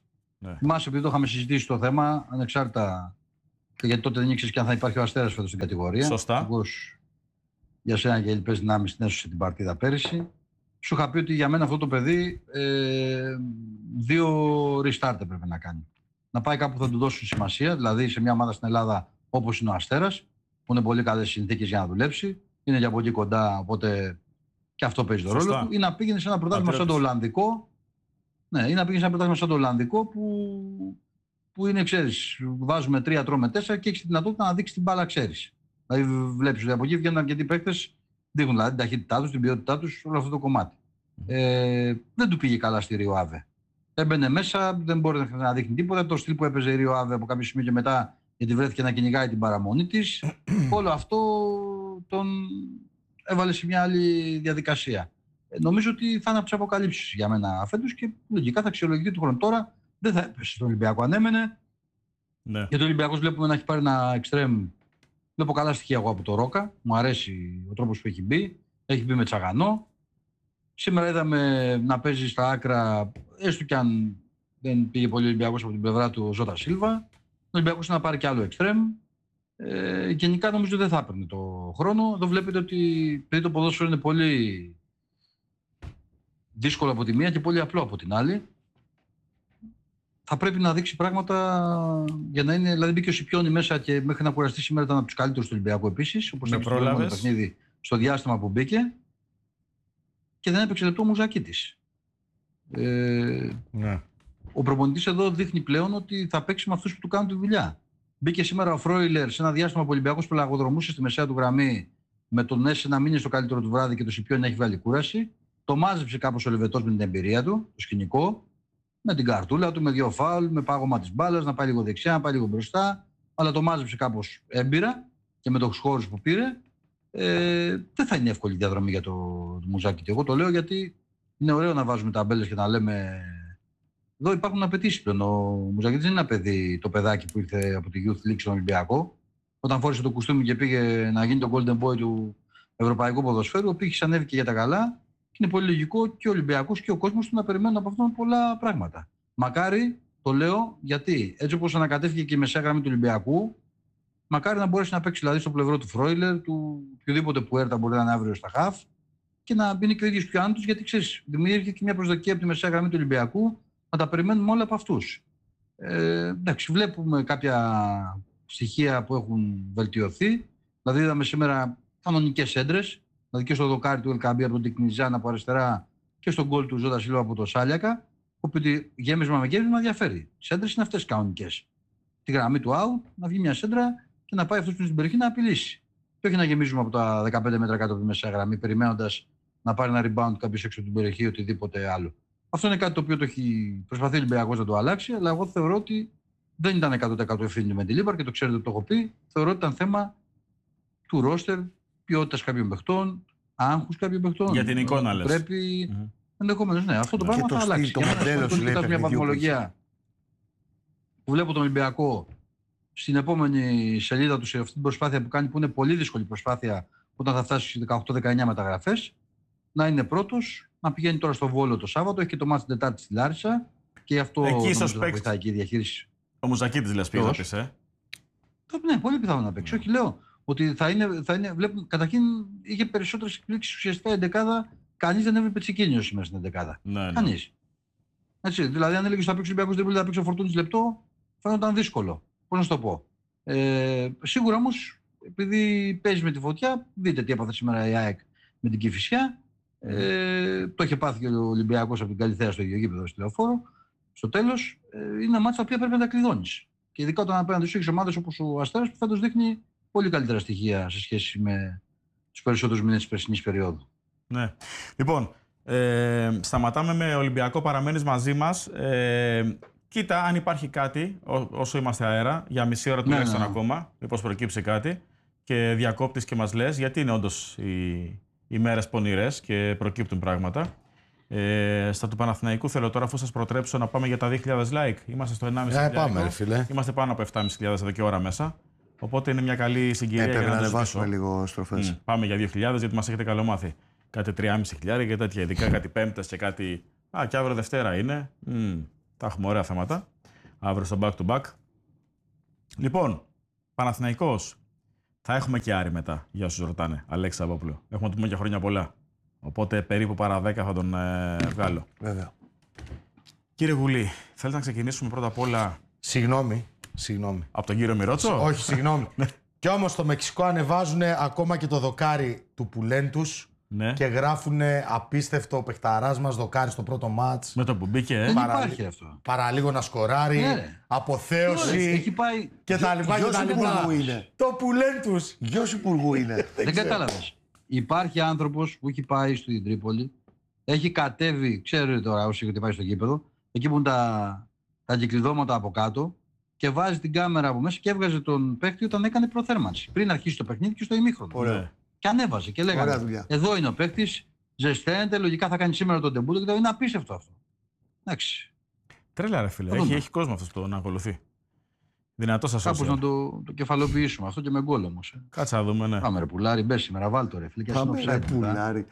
Ναι. Θυμάσαι, επειδή το είχαμε συζητήσει το θέμα, ανεξάρτητα. Γιατί τότε δεν ήξερε και αν θα υπάρχει ο Αστέρας φέτος στην κατηγορία. Σωστά. Όπως για σένα και λοιπές δυνάμεις την έσωσε την παρτίδα πέρυσι. Σου είχα πει ότι για μένα αυτό το παιδί 2 restart έπρεπε να κάνει. Να πάει κάπου που θα του δώσουν σημασία, δηλαδή σε μια ομάδα στην Ελλάδα όπως είναι ο Αστέρας, που είναι πολύ καλές συνθήκες για να δουλέψει, είναι για πολύ κοντά, οπότε και αυτό παίζει τον ρόλο του, ή να πήγαινε σε ένα πρωτάθλημα σαν το Ολλανδικό. Ναι, ή να πήγαινε σε ένα πρωτάθλημα σαν το Ολλανδικό που είναι, ξέρεις, βάζουμε 3, τρώμε 4 και έχει τη δυνατότητα να δείξει την μπάλα, ξέρεις. Δηλαδή, βλέπεις ότι από εκεί βγαίνουν αρκετοί παίκτες, δείχνουν δηλαδή την ταχύτητά τους, την ποιότητά τους, όλο αυτό το κομμάτι. Δεν του πήγε καλά στη Ρίο Αβε. Έμπαινε μέσα, δεν μπορεί να δείχνει τίποτα. Το στυλ που έπαιζε η Ρίο Αβε από κάποιο σημείο και μετά, γιατί βρέθηκε να κυνηγάει την παραμονή της, όλο αυτό τον έβαλε σε μια άλλη διαδικασία. Νομίζω ότι θα είναι από τις αποκαλύψεις για μένα φέτος και λογικά θα αξιολογηθεί του χρόνου. Τώρα δεν θα έπεσε στον Ολυμπιακό, αν έμενε. Ναι. Γιατί ο Ολυμπιακός βλέπουμε να έχει πάρει ένα εξτρέμ. Βλέπω καλά στοιχεία εγώ από το Ρόκα. Μου αρέσει ο τρόπος που έχει μπει. Έχει μπει με Τσαγανό. Σήμερα είδαμε να παίζει στα άκρα, έστω κι αν δεν πήγε πολύ ο Ολυμπιακός από την πλευρά του ο Ζώτα Σίλβα. Ο Ολυμπιακός να πάρει κι άλλο εξτρέμ. Γενικά νομίζω δεν θα έπαιρνε το χρόνο. Εδώ βλέπετε ότι επειδή το ποδόσφαιρο είναι πολύ δύσκολο από τη μία και πολύ απλό από την άλλη, θα πρέπει να δείξει πράγματα για να είναι. Δηλαδή μπήκε ο Σιπιόνι μέσα και μέχρι να κουραστεί σήμερα ήταν από τους καλύτερους του Ολυμπιακού επίσης. Όπως έπαιξε το παιχνίδι στο διάστημα που μπήκε. Και δεν έπαιξε λεπτό ο Μουζακίτης. Ναι. Ο προπονητής εδώ δείχνει πλέον ότι θα παίξει με αυτούς που του κάνουν τη δουλειά. Μπήκε σήμερα ο Φρόιλερ σε ένα διάστημα που ο Ολυμπιακός πελαγοδρομούσε στη μεσαία του γραμμή με τον Νέσε να μείνει στο καλύτερο του βράδυ και το Σιπιόνι να έχει βγάλει κούραση. Το μάζεψε κάπως ο Λεβετός με την εμπειρία του, το σκηνικό, με την καρτούλα του, με 2 φάουλ, με πάγωμα της μπάλας, να πάει λίγο δεξιά, να πάει λίγο μπροστά. Αλλά το μάζεψε κάπως έμπειρα και με τους χώρους που πήρε. Δεν θα είναι εύκολη διαδρομή για το Μουζάκη. Και εγώ το λέω γιατί είναι ωραίο να βάζουμε ταμπέλες και να λέμε. Εδώ υπάρχουν απαιτήσεις πλέον. Ο Μουζάκη δεν είναι ένα παιδί, το παιδάκι που ήρθε από τη Youth League στον Ολυμπιακό. Όταν φόρησε το κουστούμι και πήγε να γίνει το Golden Boy του Ευρωπαϊκού Ποδοσφαίρου, ο πήγε ανέβηκε για τα καλά. Και είναι πολύ λογικό και ο Ολυμπιακός και ο κόσμος του να περιμένουν από αυτόν πολλά πράγματα. Μακάρι, το λέω, γιατί έτσι όπως ανακατεύθηκε και η μεσαία γραμμή του Ολυμπιακού, μακάρι να μπορέσει να παίξει δηλαδή στο πλευρό του Φρόιλερ, του οποιοδήποτε που έρθει μπορεί να είναι αύριο στα χαφ και να μπει και ο ίδιος πιο άνετος, γιατί ξέρεις, δημιουργήθηκε και μια προσδοκία από τη μεσαία γραμμή του Ολυμπιακού να τα περιμένουμε όλα από αυτούς. Εντάξει, βλέπουμε κάποια στοιχεία που έχουν βελτιωθεί. Δηλαδή, είδαμε σήμερα κανονικές έντρες. Δηλαδή και στο δοκάρι του Ελκαμπή από τον Τικνιζάν από αριστερά και στον γκολ του Ζώτα Σίλβα από το Σάλιακα. Όπου γέμισμα με γέμισμα διαφέρει. Οι σέντρες είναι αυτές κανονικές. Τη γραμμή του out, να βγει μια σέντρα και να πάει αυτός που είναι στην περιοχή να απειλήσει. Και όχι να γεμίζουμε από τα 15 μέτρα κάτω από τη μεσαία γραμμή, περιμένοντας να πάρει ένα rebound κάποιος έξω από την περιοχή ή οτιδήποτε άλλο. Αυτό είναι κάτι το οποίο το έχει προσπαθεί ο Ολυμπιακός να το αλλάξει, αλλά εγώ θεωρώ ότι δεν ήταν 100% ευθύνη με τη Λίμπαρ και το ξέρετε ότι το έχω πει. Θεωρώ ότι ήταν θέμα του ρόστερ, ποιότητας κάποιων παιχτών, άγχους κάποιων παιχτών. Για την εικόνα λες. Πρέπει. Ενδεχομένως, ναι, αυτό το πράγμα το θα στυλ, αλλάξει. το Και αν μοντέλο σου, λέει, κοιτάς μια παιχνιδιού βαθμολογία που βλέπω τον Ολυμπιακό στην επόμενη σελίδα του σε αυτή την προσπάθεια που κάνει, που είναι πολύ δύσκολη προσπάθεια όταν θα φτάσει στις 18-19 μεταγραφές, να είναι πρώτος, να πηγαίνει τώρα στο Βόλο το Σάββατο, έχει και το μάτς την Τετάρτη στη Λάρισα και γι' αυτό ίσως θα βοηθάει και η διαχείριση. Ο Μουζακίτης λες πήγα πεις, Ναι, πολύ πιθανό να παίξει. Όχι, λέω ότι θα είναι βλέπουμε, καταρχήν είχε περισσότερες εκπλήξεις ουσιαστικά η εντεκάδα. Κανείς δεν έβλεπε Τσικίνιο σήμερα στην εντεκάδα. Ναι. Κανείς. Έτσι, δηλαδή, αν έλεγε ότι θα παίξει ο Ολυμπιακός δεν θα παίξει ο Φορτούνης λεπτό, φαίνονταν δύσκολο. Πώς να σου το πω. Σίγουρα όμως, επειδή παίζει με τη φωτιά, δείτε τι έπαθε σήμερα η ΑΕΚ με την Κηφισιά. Το είχε πάθει και ο Ολυμπιακός από την Καλυθέα στο ίδιο γήπεδο στη Λεωφόρο. Στο τέλος, είναι μάτσα τα οποία πρέπει να τα κλειδώνεις. Και ειδικά όταν απέναντι σου έχεις ομάδες όπως ο Αστέρας που φέτος δείχνει πολύ καλύτερα στοιχεία σε σχέση με τους περισσότερους μήνες της περσινής περίοδου. Ναι. Λοιπόν, σταματάμε με Ολυμπιακό, παραμένεις μαζί μας. Κοίτα, αν υπάρχει κάτι, όσο είμαστε αέρα, για μισή ώρα τουλάχιστον ακόμα, μήπως προκύψει κάτι, και διακόπτεις και μας λες, γιατί είναι όντως οι μέρες πονηρές και προκύπτουν πράγματα. Στα του Παναθηναϊκού θέλω τώρα, αφού σας προτρέψω, να πάμε για τα 2.000 like. Είμαστε στο 1.500. Πάμε, ρε φίλε. Είμαστε πάνω από 7.500 εδώ και ώρα μέσα. Οπότε είναι μια καλή συγκυρία για πρέπει να να το ανεβάσουμε ζητήσω. λίγο στροφές. Πάμε για 2.000, γιατί μας έχετε καλομάθει. Κάτι 3.500 και τέτοια, ειδικά κάτι Πέμπτες και κάτι. Κι αύριο Δευτέρα είναι. Τα έχουμε ωραία θέματα. αύριο στο back-to-back. Λοιπόν, Παναθηναϊκός. Θα έχουμε και Άρη μετά, για όσους ρωτάνε. Αλέξη Σαββόπουλο. Έχουμε να του πούμε και χρόνια πολλά. Οπότε περίπου παρά 10 θα τον βγάλω. Βέβαια. Κύριε Γουλή, θέλετε να ξεκινήσουμε πρώτα απ' όλα Συγγνώμη. από τον κύριο Μιρότσο. Όχι, συγγνώμη. Κι όμως στο Μεξικό ανεβάζουν ακόμα και το δοκάρι του που λένε τους Ναι. και γράφουν απίστευτο παιχταράς μας δοκάρι στο πρώτο μάτς. Με το που μπήκε, Δεν Παραλί- υπάρχει αυτό. Παραλίγο να σκοράρει, Ναι, ρε. αποθέωση Έχει πάει. και τα λοιπά και Ποιος τα λοιπά. υπουργού είναι? Το που λένε τους. Γιος υπουργού είναι. Δεν κατάλαβες. Υπάρχει άνθρωπος που έχει πάει στην Τρίπολη, έχει κατέβει, ξέρετε τώρα όσοι έχετε πάει στο γήπεδο, εκεί που είναι τα κυκλειδώματα από κάτω και βάζει την κάμερα από μέσα και έβγαζε τον παίκτη όταν έκανε προθέρμανση. Πριν αρχίσει το παιχνίδι και στο ημίχρονο. Ωραίο. Ναι. Και ανέβαζε και Ωραία λέγανε: δουλειά. εδώ είναι ο παίκτης, ζεσταίνεται, λογικά θα κάνει σήμερα τον τεμπούτο και είναι απίστευτο αυτό. Εντάξει. Τρέλα, ρε φίλε. Θα δούμε. Έχει κόσμο αυτό το να ακολουθεί. Δυνατό σα Κάπως να το κεφαλοποιήσουμε αυτό και με γκολ όμως. Κάτσε να δούμε, ναι. Πάμε ρε πουλάρι, μπες σήμερα, βάλτο ρε φίλε. Και Πάμε είναι ρε offside μετά. πουλάρι.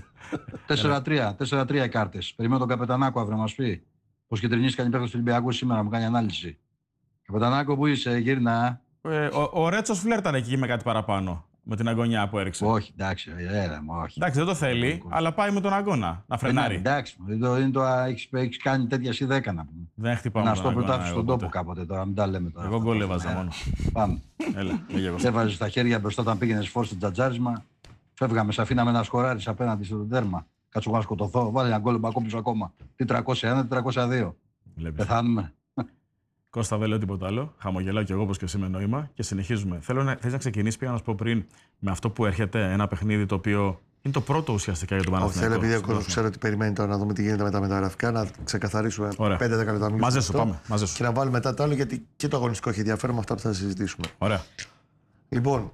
4-3 οι κάρτες. Περιμένω τον Καπετανάκο αύριο να μας πει πως κεντρινής κάνει παίκτης του Ολυμπιακού σήμερα, μου κάνει ανάλυση. Καπετανάκο, που είσαι, γύρνα. Ο Ρέτσος φλέρταρε εκεί με κάτι παραπάνω. Με την αγωνιά που έριξε. Όχι, εντάξει, όχι. Εντάξει, δεν το θέλει, αλλά πάει με τον αγώνα να φρενάρει. Εντάξει, έχεις κάνει τέτοια εσύ 10 να πούμε. Δεν χτυπάμε. Να τον στο αγώνα, πρωτάθλημα εγώ στον ποτέ. τόπο κάποτε τώρα, μην τα λέμε τώρα. Εγώ γκολ έβαζα μόνο. Πάμε. Έλα, λέγε εγώ. Έβαζες τα χέρια μπροστά όταν πήγαινες φόρ στο τζατζάρισμα. Φεύγαμε, σε αφήναμε να σκοράρεις απέναντι στο τέρμα. Κάτσω εγώ να σκοτωθώ. Βάλε ένα γκολ μπακόπισο ακόμα. Τι 301, τι 302. Βλέπεις. Πεθάνουμε. Κώστα, δεν λέω τίποτα άλλο. Χαμογελάω κι εγώ όπως και εσύ με νόημα και συνεχίζουμε. Θες να ξεκινήσεις, πήγα να σου πω πριν, με αυτό που έρχεται, ένα παιχνίδι το οποίο είναι το πρώτο ουσιαστικά για τον Όχι, Παναθηναϊκό. θέλω επειδή ο κόσμος ξέρει ότι περιμένει τώρα να δούμε τι γίνεται με τα μεταγραφικά, να ξεκαθαρίσουμε Ωραία. 5-10 λεπτά. Μαζί σου, πάμε. Μαζί σου. Και να βάλουμε μετά το άλλο, γιατί και το αγωνιστικό έχει ενδιαφέρον με αυτά που θα συζητήσουμε. Ωραία. Λοιπόν,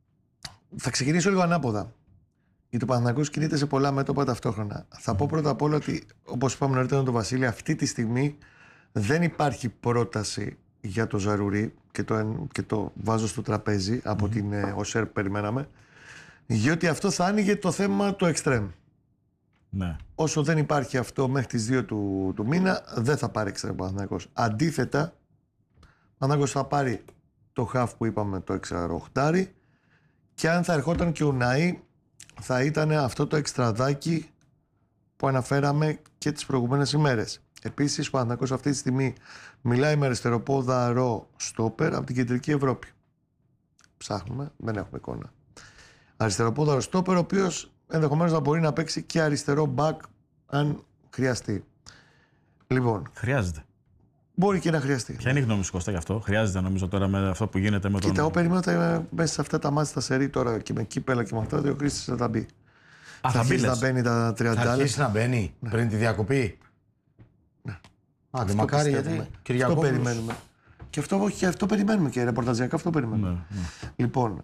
θα ξεκινήσω λίγο ανάποδα. Γιατί ο Παναθηναϊκός κινείται σε πολλά μέτωπα ταυτόχρονα. Θα πω πρώτα απ' όλα ότι, όπως είπαμε νωρίτερα με τον Βασίλη, αυτή τη στιγμή δεν υπάρχει πρόταση για το Ζαρουρί και το βάζω στο τραπέζι από την ΟΣΕΡ που περιμέναμε, γιατί αυτό θα άνοιγε το θέμα του εξτρέμ. Ναι. Όσο δεν υπάρχει αυτό μέχρι τις 2 του μήνα, δεν θα πάρει εξτρέμ ο Παναθηναϊκός. Αντίθετα, ο Παναθηναϊκός θα πάρει το χαφ που είπαμε, το εξαροχτάρι, και αν θα ερχόταν και ο Ναΐ, θα ήταν αυτό το εξτραδάκι που αναφέραμε και τις προηγούμενες ημέρες. Επίσης, ο Παναθηναϊκός αυτή τη στιγμή μιλάει με αριστεροπόδαρο στόπερ από την Κεντρική Ευρώπη. Ψάχνουμε, δεν έχουμε εικόνα. Αριστεροπόδαρο στόπερ, ο οποίος ενδεχομένως να μπορεί να παίξει και αριστερό back αν χρειαστεί. Λοιπόν, Χρειάζεται. μπορεί και να χρειαστεί. Ποια είναι η γνώμη σου, Κώστα, γι' αυτό? Χρειάζεται, νομίζω, τώρα με αυτό που γίνεται με τον. Κοίτα, εγώ περιμένω μέσα σε αυτά τα μάτια στα σερί τώρα και με κύπελα και με αυτά, ο Χρήστος θα τα μπει. Α, θα θα μπει, αρχίσει να λες. μπαίνει τα 30 Θα αρχίσει λεπτά. να μπαίνει πριν τη διακοπή. Ναι. Άντε, Αυτό μακάρι, πιστεύουμε. γιατί Αυτό Κυριακόπουλος. περιμένουμε. Και αυτό περιμένουμε και ρεπορταζιακά αυτό περιμένουμε. Ναι, ναι. Λοιπόν,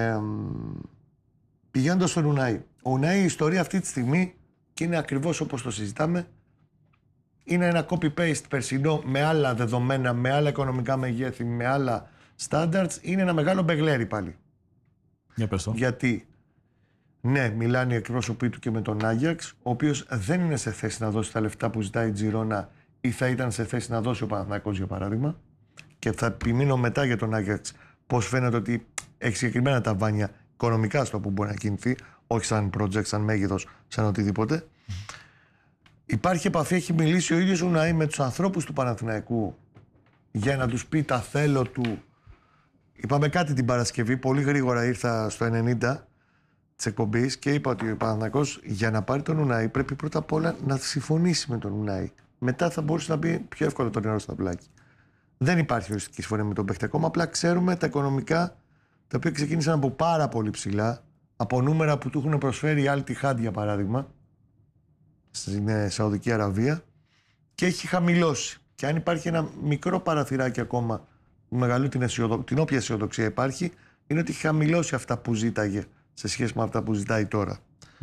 πηγαίνοντας στον Ουνάι. Ο Ουνάι, η ιστορία αυτή τη στιγμή, και είναι ακριβώς όπως το συζητάμε, είναι ένα copy-paste περσινό με άλλα δεδομένα, με άλλα οικονομικά μεγέθη, με άλλα standards. Είναι ένα μεγάλο μπεγλέρι πάλι. Για πες το. Γιατί, ναι, μιλάνε οι εκπρόσωποι του και με τον Άγιαξ, ο οποίος δεν είναι σε θέση να δώσει τα λεφτά που ζητάει η Τζιρόνα ή θα ήταν σε θέση να δώσει ο Παναθηναϊκός, για παράδειγμα. Και θα επιμείνω μετά για τον Άγιαξ πώς φαίνεται ότι έχει συγκεκριμένα τα βάνια οικονομικά στο που μπορεί να κινηθεί, όχι σαν project, σαν μέγεθος, σαν οτιδήποτε. Υπάρχει επαφή, έχει μιλήσει ο ίδιος ο Ουναΐ με τους ανθρώπους του Παναθηναϊκού για να τους πει τα θέλω του. Είπαμε κάτι την Παρασκευή, πολύ γρήγορα ήρθα στο 90 της εκπομπής και είπα ότι ο Παναθηναϊκός για να πάρει τον Ουναΐ πρέπει πρώτα απ' όλα να συμφωνήσει με τον Ουναΐ. Μετά θα μπορούσε να μπει πιο εύκολα το νερό στα πλάκη. Δεν υπάρχει οριστική συμφωνία με τον παίχτη ακόμα, απλά ξέρουμε τα οικονομικά τα οποία ξεκίνησαν από πάρα πολύ ψηλά, από νούμερα που του έχουν προσφέρει η Al-Ittihad, για παράδειγμα, στην Σαουδική Αραβία, και έχει χαμηλώσει. Και αν υπάρχει ένα μικρό παραθυράκι ακόμα, μεγαλύτερη την όποια αισιοδοξία υπάρχει, είναι ότι έχει χαμηλώσει αυτά που ζήταγε σε σχέση με αυτά που ζητάει τώρα.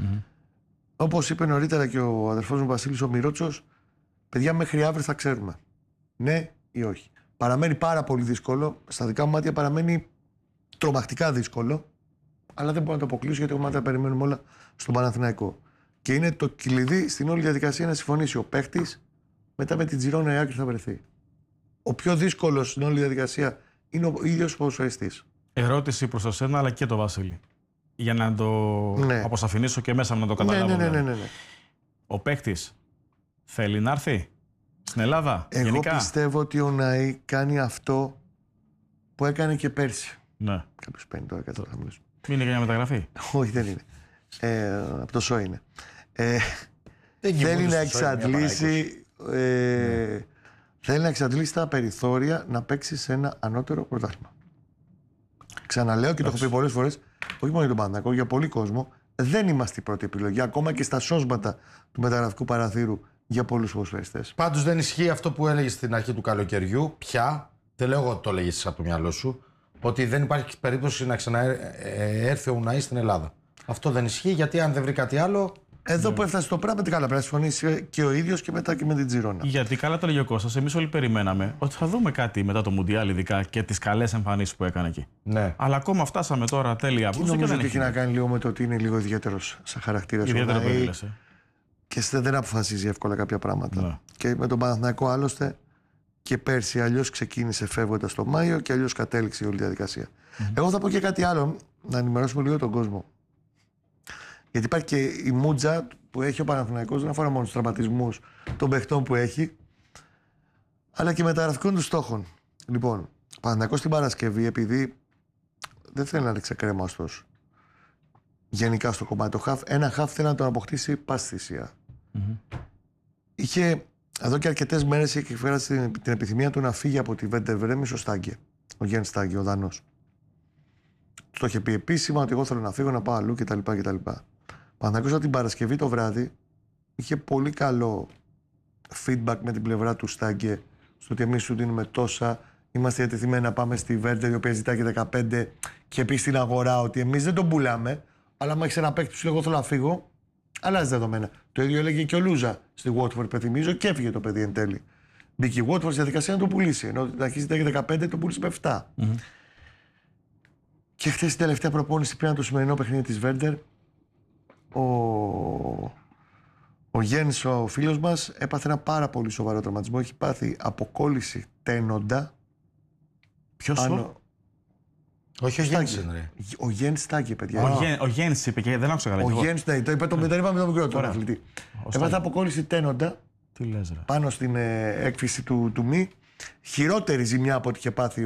Όπως είπε νωρίτερα και ο αδερφός μου Βασίλης ο Μιρότσος, παιδιά, μέχρι αύριο θα ξέρουμε. Ναι ή όχι. Παραμένει πάρα πολύ δύσκολο. Στα δικά μου μάτια παραμένει τρομακτικά δύσκολο. Αλλά δεν μπορώ να το αποκλείσω, γιατί εγώ μάτια περιμένουμε όλα στον Παναθηναϊκό. Και είναι το κλειδί στην όλη διαδικασία να συμφωνήσει ο παίχτης, μετά με την Τζιρόνα η άκρη θα βρεθεί. ο πιο δύσκολος στην όλη διαδικασία είναι ο ίδιος ο ποδοσφαιριστής. Ερώτηση προς εσένα αλλά και το Βασίλη. Για να το Ναι. αποσαφηνίσω και μέσα μου να το καταλάβω. Ναι. Ο παίκτης θέλει να έρθει στην Ελλάδα, Εγώ γενικά. πιστεύω ότι ο Ναΐ κάνει αυτό που έκανε και πέρσι. Ναι. Κάποιος παίρνει τώρα, κάτσε να μιλήσουμε. Είναι για μια μεταγραφή. Όχι, δεν είναι. Από το ΣΟ είναι. Δεν Θέλει κοιμούνται να στο σώμα, μια εξαντλήσει. Θέλει να εξαντλήσει τα περιθώρια να παίξει σε ένα ανώτερο πρωτάθλημα. Ξαναλέω και το έχω πει πολλές φορές, όχι μόνο για τον Παναθηναϊκό, για πολύ κόσμο, δεν είμαστε η πρώτη επιλογή. Ακόμα και στα σώσματα του μεταγραφικού παραθύρου για πολλούς ποδοσφαιριστές. Πάντως δεν ισχύει αυτό που έλεγες στην αρχή του καλοκαιριού. Πια, δεν λέω εγώ ότι το έλεγες από το μυαλό σου, ότι δεν υπάρχει περίπτωση να ξαναέρθει ο Ουναΐ στην Ελλάδα. Αυτό δεν ισχύει, γιατί αν δεν βρει κάτι άλλο. Εδώ που έφτασε το πράγμα, τι καλά, πρέπει να συμφωνήσει και ο ίδιος και μετά και με την Τζιρόνα. Γιατί καλά το λέγει ο Κώστας, εμείς όλοι περιμέναμε ότι θα δούμε κάτι μετά το Μουντιάλ, ειδικά και τις καλές εμφανίσεις που έκανε εκεί. Ναι. Αλλά ακόμα φτάσαμε τώρα τέλεια Και Αυγούστου και νομίζω δεν ότι έχει να κάνει λίγο με το ότι είναι λίγο ιδιαίτερος σαν χαρακτήρας. Ιδιαίτερο ο Ουναΐ παιδί λες, και δεν αποφασίζει εύκολα κάποια πράγματα. Ναι. Και με τον Παναθηναϊκό άλλωστε και πέρσι αλλιώς ξεκίνησε φεύγοντας το Μάιο και αλλιώς κατέληξε η όλη διαδικασία. Εγώ θα πω και κάτι άλλο, να ενημερώσουμε λίγο τον κόσμο. Γιατί υπάρχει και η μούτζα που έχει ο Παναθηναϊκός, δεν αφορά μόνο τους τραυματισμούς των παιχτών που έχει, αλλά και μεταγραφικών του στόχων. Λοιπόν, ο Παναθηναϊκός την Παρασκευή, επειδή δεν θέλει να είναι ξεκρέμαστος γενικά στο κομμάτι το χαφ, ένα χαφ θέλει να τον αποκτήσει πάση θυσία. Είχε εδώ και αρκετές μέρες είχε εκφράσει την επιθυμία του να φύγει από τη Βέντερ Βρέμις ο Στάγκε. Ο Γιάννης Στάγκε, ο Δανός. Το είχε πει επίσημα ότι εγώ θέλω να φύγω, να πάω αλλού κτλ. Παναθηναϊκός από την Παρασκευή το βράδυ είχε πολύ καλό feedback με την πλευρά του Στάγκε στο ότι εμείς σου δίνουμε τόσα. Είμαστε διατεθειμένοι να πάμε στη Βέντερ, η οποία ζητάει και 15 και πει στην αγορά ότι εμείς δεν τον πουλάμε. Αλλά άμα έχει ένα παίκτη που σου λέει: εγώ θέλω να φύγω, αλλάζει δεδομένα. Το ίδιο έλεγε και ο Λούζα στη Watford, πεθυμίζω, και έφυγε το παιδί εν τέλει. Μπήκε η Watford στη διαδικασία να το πουλήσει. Ενώ την αρχή ζητάει 15, το πούλησε με 7. Και χθες την τελευταία προπόνηση πριν το σημερινό παιχνίδι της Βέρντερ, ο Γέννης, ο φίλος μας, έπαθε ένα πάρα πολύ σοβαρό τραυματισμό. Έχει πάθει αποκόλληση τένοντα. Ποιος Όχι, ο Γιάννης είναι, ρε. Ο Γέννης Στάγκε, παιδιά. Ο Γέννης είπε και δεν άκουσα καλά. Ο και εγώ. Γέννης, ναι, το είπαμε με τον μικρό τον αθλητή. Έπαθε αποκόλληση τένοντα Τι λες, ρε. πάνω στην έκφυση του μη. Χειρότερη ζημιά από ό,τι είχε πάθει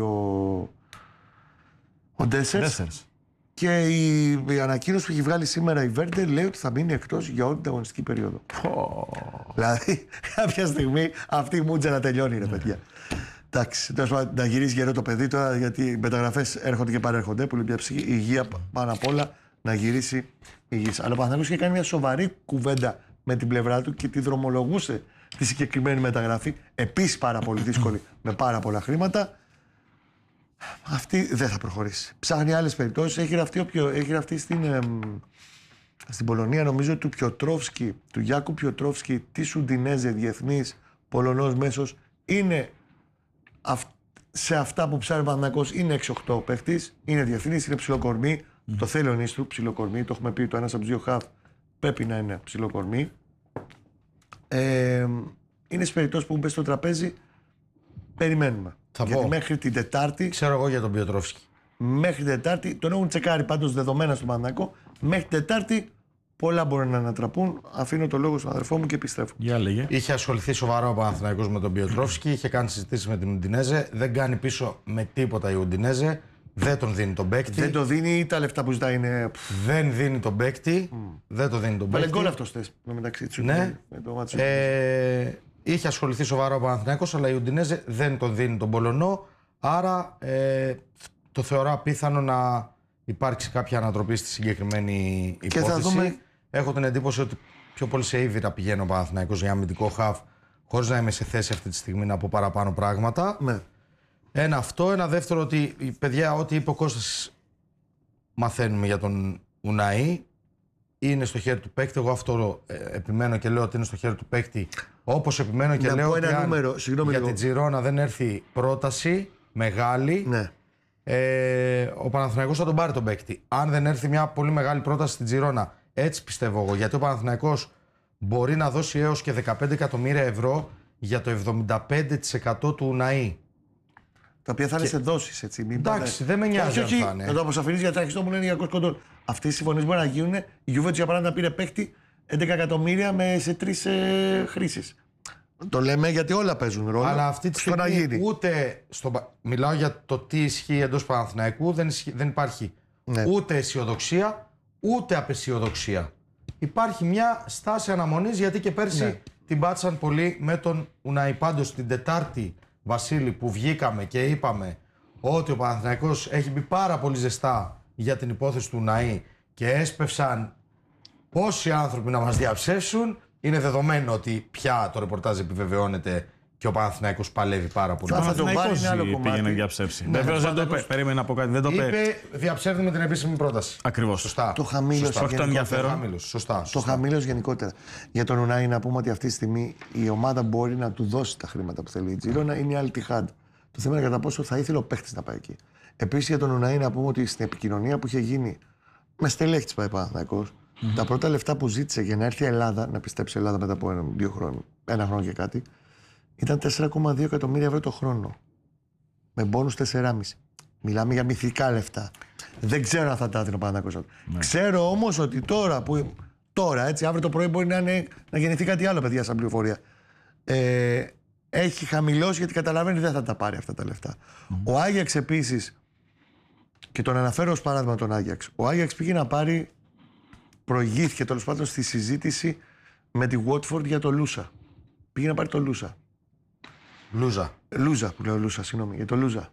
ο Ντέσσερς. Τέσσερις. Και η ανακοίνωση που έχει βγάλει σήμερα η Βέρντερ λέει ότι θα μείνει εκτός για όλη την αγωνιστική περίοδο. Δηλαδή, κάποια στιγμή αυτή η μούτζα να τελειώνει, ρε παιδιά. Εντάξει, τέλος πάντων, να γυρίσει γερό το παιδί τώρα, γιατί οι μεταγραφές έρχονται και παρέρχονται. Που λέει μια ψυχή, η υγεία πάνω απ' όλα, να γυρίσει υγιής. Αλλά ο Παναθηναϊκός είχε κάνει μια σοβαρή κουβέντα με την πλευρά του και τη δρομολογούσε τη συγκεκριμένη μεταγραφή. Επίσης πάρα πολύ δύσκολη, με πάρα πολλά χρήματα. Αυτή δεν θα προχωρήσει. Ψάχνει άλλες περιπτώσεις. Έχει γραφτεί στην Πολωνία, νομίζω, του Πιοτρόφσκι, του Γιάκου Πιοτρόφσκι, της Ουντινέζε, διεθνής Πολωνός μέσος. Είναι σε αυτά που ψάχνει ο Παναθηναϊκός, είναι 6-8 παίχτης, είναι διεθνής, είναι ψιλοκορμί. Το θέλει ο Νίστου, ψιλοκορμί. Το έχουμε πει, το ένας από τους δύο χαφ πρέπει να είναι ψιλοκορμί. Είναι στις περιπτώσεις που μπες στο τραπέζι, περιμένουμε. Γιατί μέχρι την Τετάρτη. Ξέρω εγώ για τον Πιοτρόφσκι. Μέχρι την Τετάρτη, τον έχουν τσεκάρει πάντως δεδομένα στον Παναθηναϊκό. Μέχρι την Τετάρτη πολλά μπορούν να ανατραπούν. Αφήνω το λόγο στον αδερφό μου και επιστρέφω. Για λέγε. Είχε ασχοληθεί σοβαρά ο Παναθηναϊκός με τον Πιοτρόφσκι, είχε κάνει συζητήσεις με την Ουντινέζε. Δεν κάνει πίσω με τίποτα η Ουντινέζε. Δεν τον δίνει τον παίκτη. Δεν το δίνει ή τα λεφτά που ζητάει είναι. Δεν δίνει τον παίκτη. Δεν το δίνει τον παίκτη. Βάλε γκολ αυτός θες μεταξύ του. Ναι. Είχε ασχοληθεί σοβαρά ο Παναθηναϊκός, αλλά η Ουντινέζε δεν τον δίνει τον Πολωνό. Άρα το θεωρώ απίθανο να υπάρξει κάποια ανατροπή στη συγκεκριμένη υπόθεση. Και θα δούμε. Έχω την εντύπωση ότι πιο πολύ σε ήβυρα πηγαίνει ο Παναθηναϊκός για αμυντικό χαφ, χωρίς να είμαι σε θέση αυτή τη στιγμή να πω παραπάνω πράγματα. Ναι. Ένα αυτό. Ένα δεύτερο, ότι παιδιά, ό,τι είπε ο Κώστας μαθαίνουμε για τον Ουναΐ. Είναι στο χέρι του παίκτη. Εγώ αυτό επιμένω και λέω ότι είναι στο χέρι του παίκτη. Όπως επιμένω και λέω ότι για την Τζιρόνα δεν έρθει πρόταση μεγάλη, ναι. Ο Παναθηναϊκός θα τον πάρει τον παίκτη. Αν δεν έρθει μια πολύ μεγάλη πρόταση στην Τζιρόνα, έτσι πιστεύω εγώ. Γιατί ο Παναθηναϊκός μπορεί να δώσει έως και 15 εκατομμύρια ευρώ για το 75% του Ουναΐ. Τα οποία θα είναι σε δόσεις, έτσι. Εντάξει, δεν με νοιάζει αν θα είναι. Να το αποσαφηνείς γιατί Χριστό μου είναι για κοντών. Αυτές οι συμφωνίες μπορεί να γίνουν. Η Juventus για παράδειγμα πήρε παίκτη 11 εκατομμύρια σε 3 χρήσεις. Το λέμε γιατί όλα παίζουν ρόλο. Αλλά αυτή τη στιγμή ούτε. Μιλάω για το τι ισχύει εντός Παναθηναϊκού, δεν υπάρχει ούτε αισιοδοξία ούτε απεσιοδοξία. Υπάρχει μια στάση αναμονής γιατί και πέρσι την πάτησαν πολύ με τον Ουνάι. Πάντως την Τετάρτη, Βασίλη, που βγήκαμε και είπαμε ότι ο Παναθηναϊκός έχει μπει πάρα πολύ ζεστά για την υπόθεση του Ουνάι και έσπευσαν πόσοι άνθρωποι να μας διαψεύσουν, είναι δεδομένο ότι πια το ρεπορτάζ επιβεβαιώνεται και ο Παναθηναϊκός παλεύει πάρα πολύ. Ο Παναθηναϊκός πήγε να διαψεύσει. Βεβαίως δεν το περίμενε να πω κάτι. Δεν το είπε, διαψεύδουμε την επίσημη πρόταση. Ακριβώς. Σωστά. Το χαμήλωσε. Όχι το ενδιαφέρον. Το χαμήλωσε γενικότερα. Για τον Ουνάι να πούμε ότι αυτή τη στιγμή η ομάδα μπορεί να του δώσει τα χρήματα που θέλει. Η Τζιρόνα είναι η Al-Ittihad. Το θέμα είναι κατά πόσο θα ήθελε ο παίχτης να πάει εκεί. Επίσης για τον Ουνάι να πούμε ότι στην επικοινωνία που είχε γίνει με στελέχη της Παναθηναϊκός, τα πρώτα λεφτά που ζήτησε για να έρθει η Ελλάδα, να πιστέψει η Ελλάδα μετά από 2 χρόνια, 1 χρόνο και κάτι, ήταν 4,2 εκατομμύρια ευρώ το χρόνο. Με μπόνους 4,5. Μιλάμε για μυθικά λεφτά. Δεν ξέρω αν θα τα έδινε ο Παναθηναϊκός. Ξέρω όμως ότι τώρα, έτσι, αύριο το πρωί μπορεί να γεννηθεί κάτι άλλο, παιδιά, σαν πληροφορία. Έχει χαμηλώσει γιατί καταλαβαίνει ότι δεν θα τα πάρει αυτά τα λεφτά. Ο Άγιαξ επίσης, και τον αναφέρω ως παράδειγμα τον Άγιαξ. Ο Άγιαξ πήγε να πάρει, προηγήθηκε τέλος πάντων στη συζήτηση με τη Watford για το Λούσα. Πήγε να πάρει το Λούσα. Λούζα που λέω Λούσα, συγγνώμη, για το Λούζα.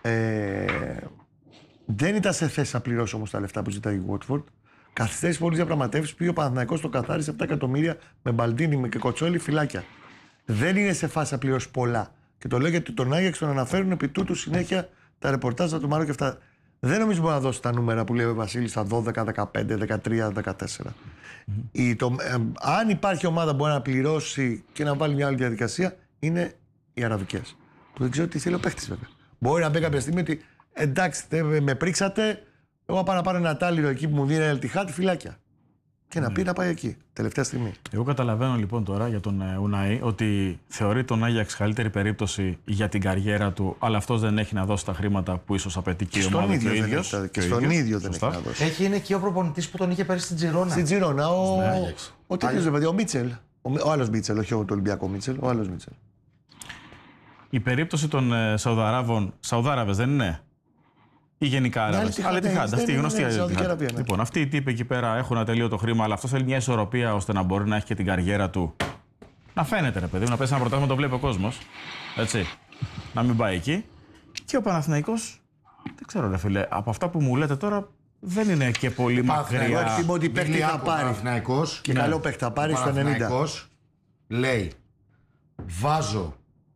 Δεν ήταν σε θέση να πληρώσει όμως τα λεφτά που ζητάει η Watford. Καθυστέρησε πολλές διαπραγματεύσεις, πήγε ο Παναθηναϊκός το καθάρισε 7 εκατομμύρια με Μπαλντίνι και Κοτσόλη φυλάκια. Δεν είναι σε φάση να πληρώσει πολλά. Και το λέω γιατί τον Άγιαξ τον αναφέρουν επί τούτου συνέχεια τα ρεπορτάζ του Μάρο και αυτά. Δεν νομίζω μπορεί να δώσει τα νούμερα που λέει ο Βασίλης στα 12, 15, 13, 14. Αν υπάρχει ομάδα που μπορεί να πληρώσει και να βάλει μια άλλη διαδικασία, είναι οι αραβικές. Που δεν ξέρω τι θέλει ο παίχτης βέβαια. Μπορεί να μπει κάποια στιγμή ότι εντάξει, με πρίξατε, εγώ πάω να πάρω ένα τάλιρο εκεί που μου δίνει Al-Ittihad φυλάκια. Και να πει να πάει εκεί, τελευταία στιγμή. Εγώ καταλαβαίνω λοιπόν τώρα για τον Ουνάι ότι θεωρεί τον Άγιαξ καλύτερη περίπτωση για την καριέρα του, αλλά αυτός δεν έχει να δώσει τα χρήματα που ίσως απαιτεί και η ομάδα του ίδιος. Και στον ίδιο δεν έχει να δώσει. Είναι και ο προπονητής που τον είχε πέρυσι στην Τζιρόνα. Στην Τζιρόνα, ο τέτοιος παιδί, ο Μίτσελ. Ο άλλος Μίτσελ, όχι ο Ολυμπιακό Μίτσελ, ο άλλος Μίτσελ. Η περίπτωση των Σαουδαράβων, Σαουδάραβες δεν είναι? Ή γενικά Άραβες? Al-Ittihad, αυτή η γνωστή Al-Ittihad. Λοιπόν, αυτοί οι τύποι εκεί πέρα έχουν ατελείωτο χρήμα, αλλά αυτό θέλει μια ισορροπία ώστε να μπορεί να έχει και την καριέρα του. Να φαίνεται, ρε παιδί μου, να πέσει ένα πρωτάθλημα, το βλέπει ο κόσμος. Έτσι. Να μην πάει εκεί. Και ο Παναθηναϊκός, δεν ξέρω, ρε φίλε, από αυτά που μου λέτε τώρα δεν είναι και πολύ μακριά. Εγώ εκτιμώ ότι παίχτη θα πάρει. Και καλό παίχτη θα πάρει στο 90. Λέει, βάζω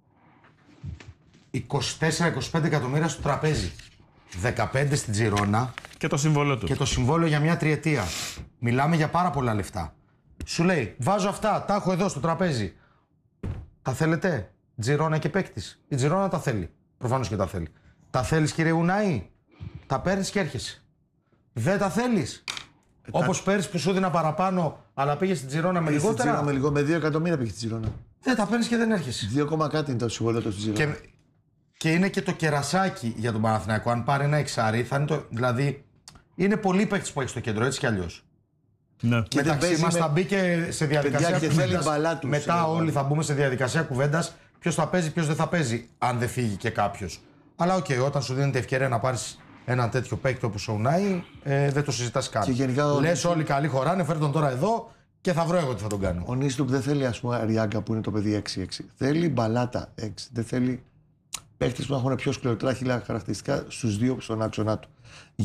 24-25 εκατομμύρια στο τραπέζι. 15 στην Τζιρόνα. Και το συμβόλαιο του. Και το συμβόλαιο για μια τριετία. Μιλάμε για πάρα πολλά λεφτά. Σου λέει, βάζω αυτά, τα έχω εδώ στο τραπέζι. Τα θέλετε? Τζιρόνα και παίκτης. Η Τζιρόνα τα θέλει. Προφανώς και τα θέλει. Τα θέλεις, κύριε Ουνάι? Τα παίρνεις και έρχεσαι. Δεν τα θέλεις? Όπως πέρυσι που σου έδινα παραπάνω, αλλά πήγε στην Τζιρόνα με λιγότερα. Με 2 εκατομμύρια πήγε στην Τζιρόνα. Δεν τα παίρνεις και δεν έρχεσαι. 2, κάτι είναι το συμβόλαιο του στην Τζιρόνα. Και είναι και το κερασάκι για τον Παναθηναϊκό. Αν πάρει ένα εξάρι, θα είναι το. Δηλαδή, είναι πολύ παίκτης που έχει στο κέντρο, έτσι κι αλλιώς. Ναι. Μεταξύ μας θα μπει και σε διαδικασία κουβέντας. Μετά όλοι θα μπούμε σε διαδικασία κουβέντας. Ποιος θα παίζει, ποιος δεν θα παίζει, αν δεν φύγει και κάποιος. Αλλά οκ, όταν σου δίνεται ευκαιρία να πάρεις έναν τέτοιο παίκτη όπως ο Ουνάι, δεν το συζητάς καν. Λες όλοι καλοί χωράνε, φέρε τον τώρα εδώ και θα βρω εγώ τι θα τον κάνω. Ο Νίστουκ δεν θέλει, ας πούμε, Αριάγκα που είναι το παιδί 6-6. Θέλει μπαλάτα 6. Δεν θέλει παίκτες που να έχουν πιο σκληροτράχυλα χαρακτηριστικά στους δύο στον άξονα του.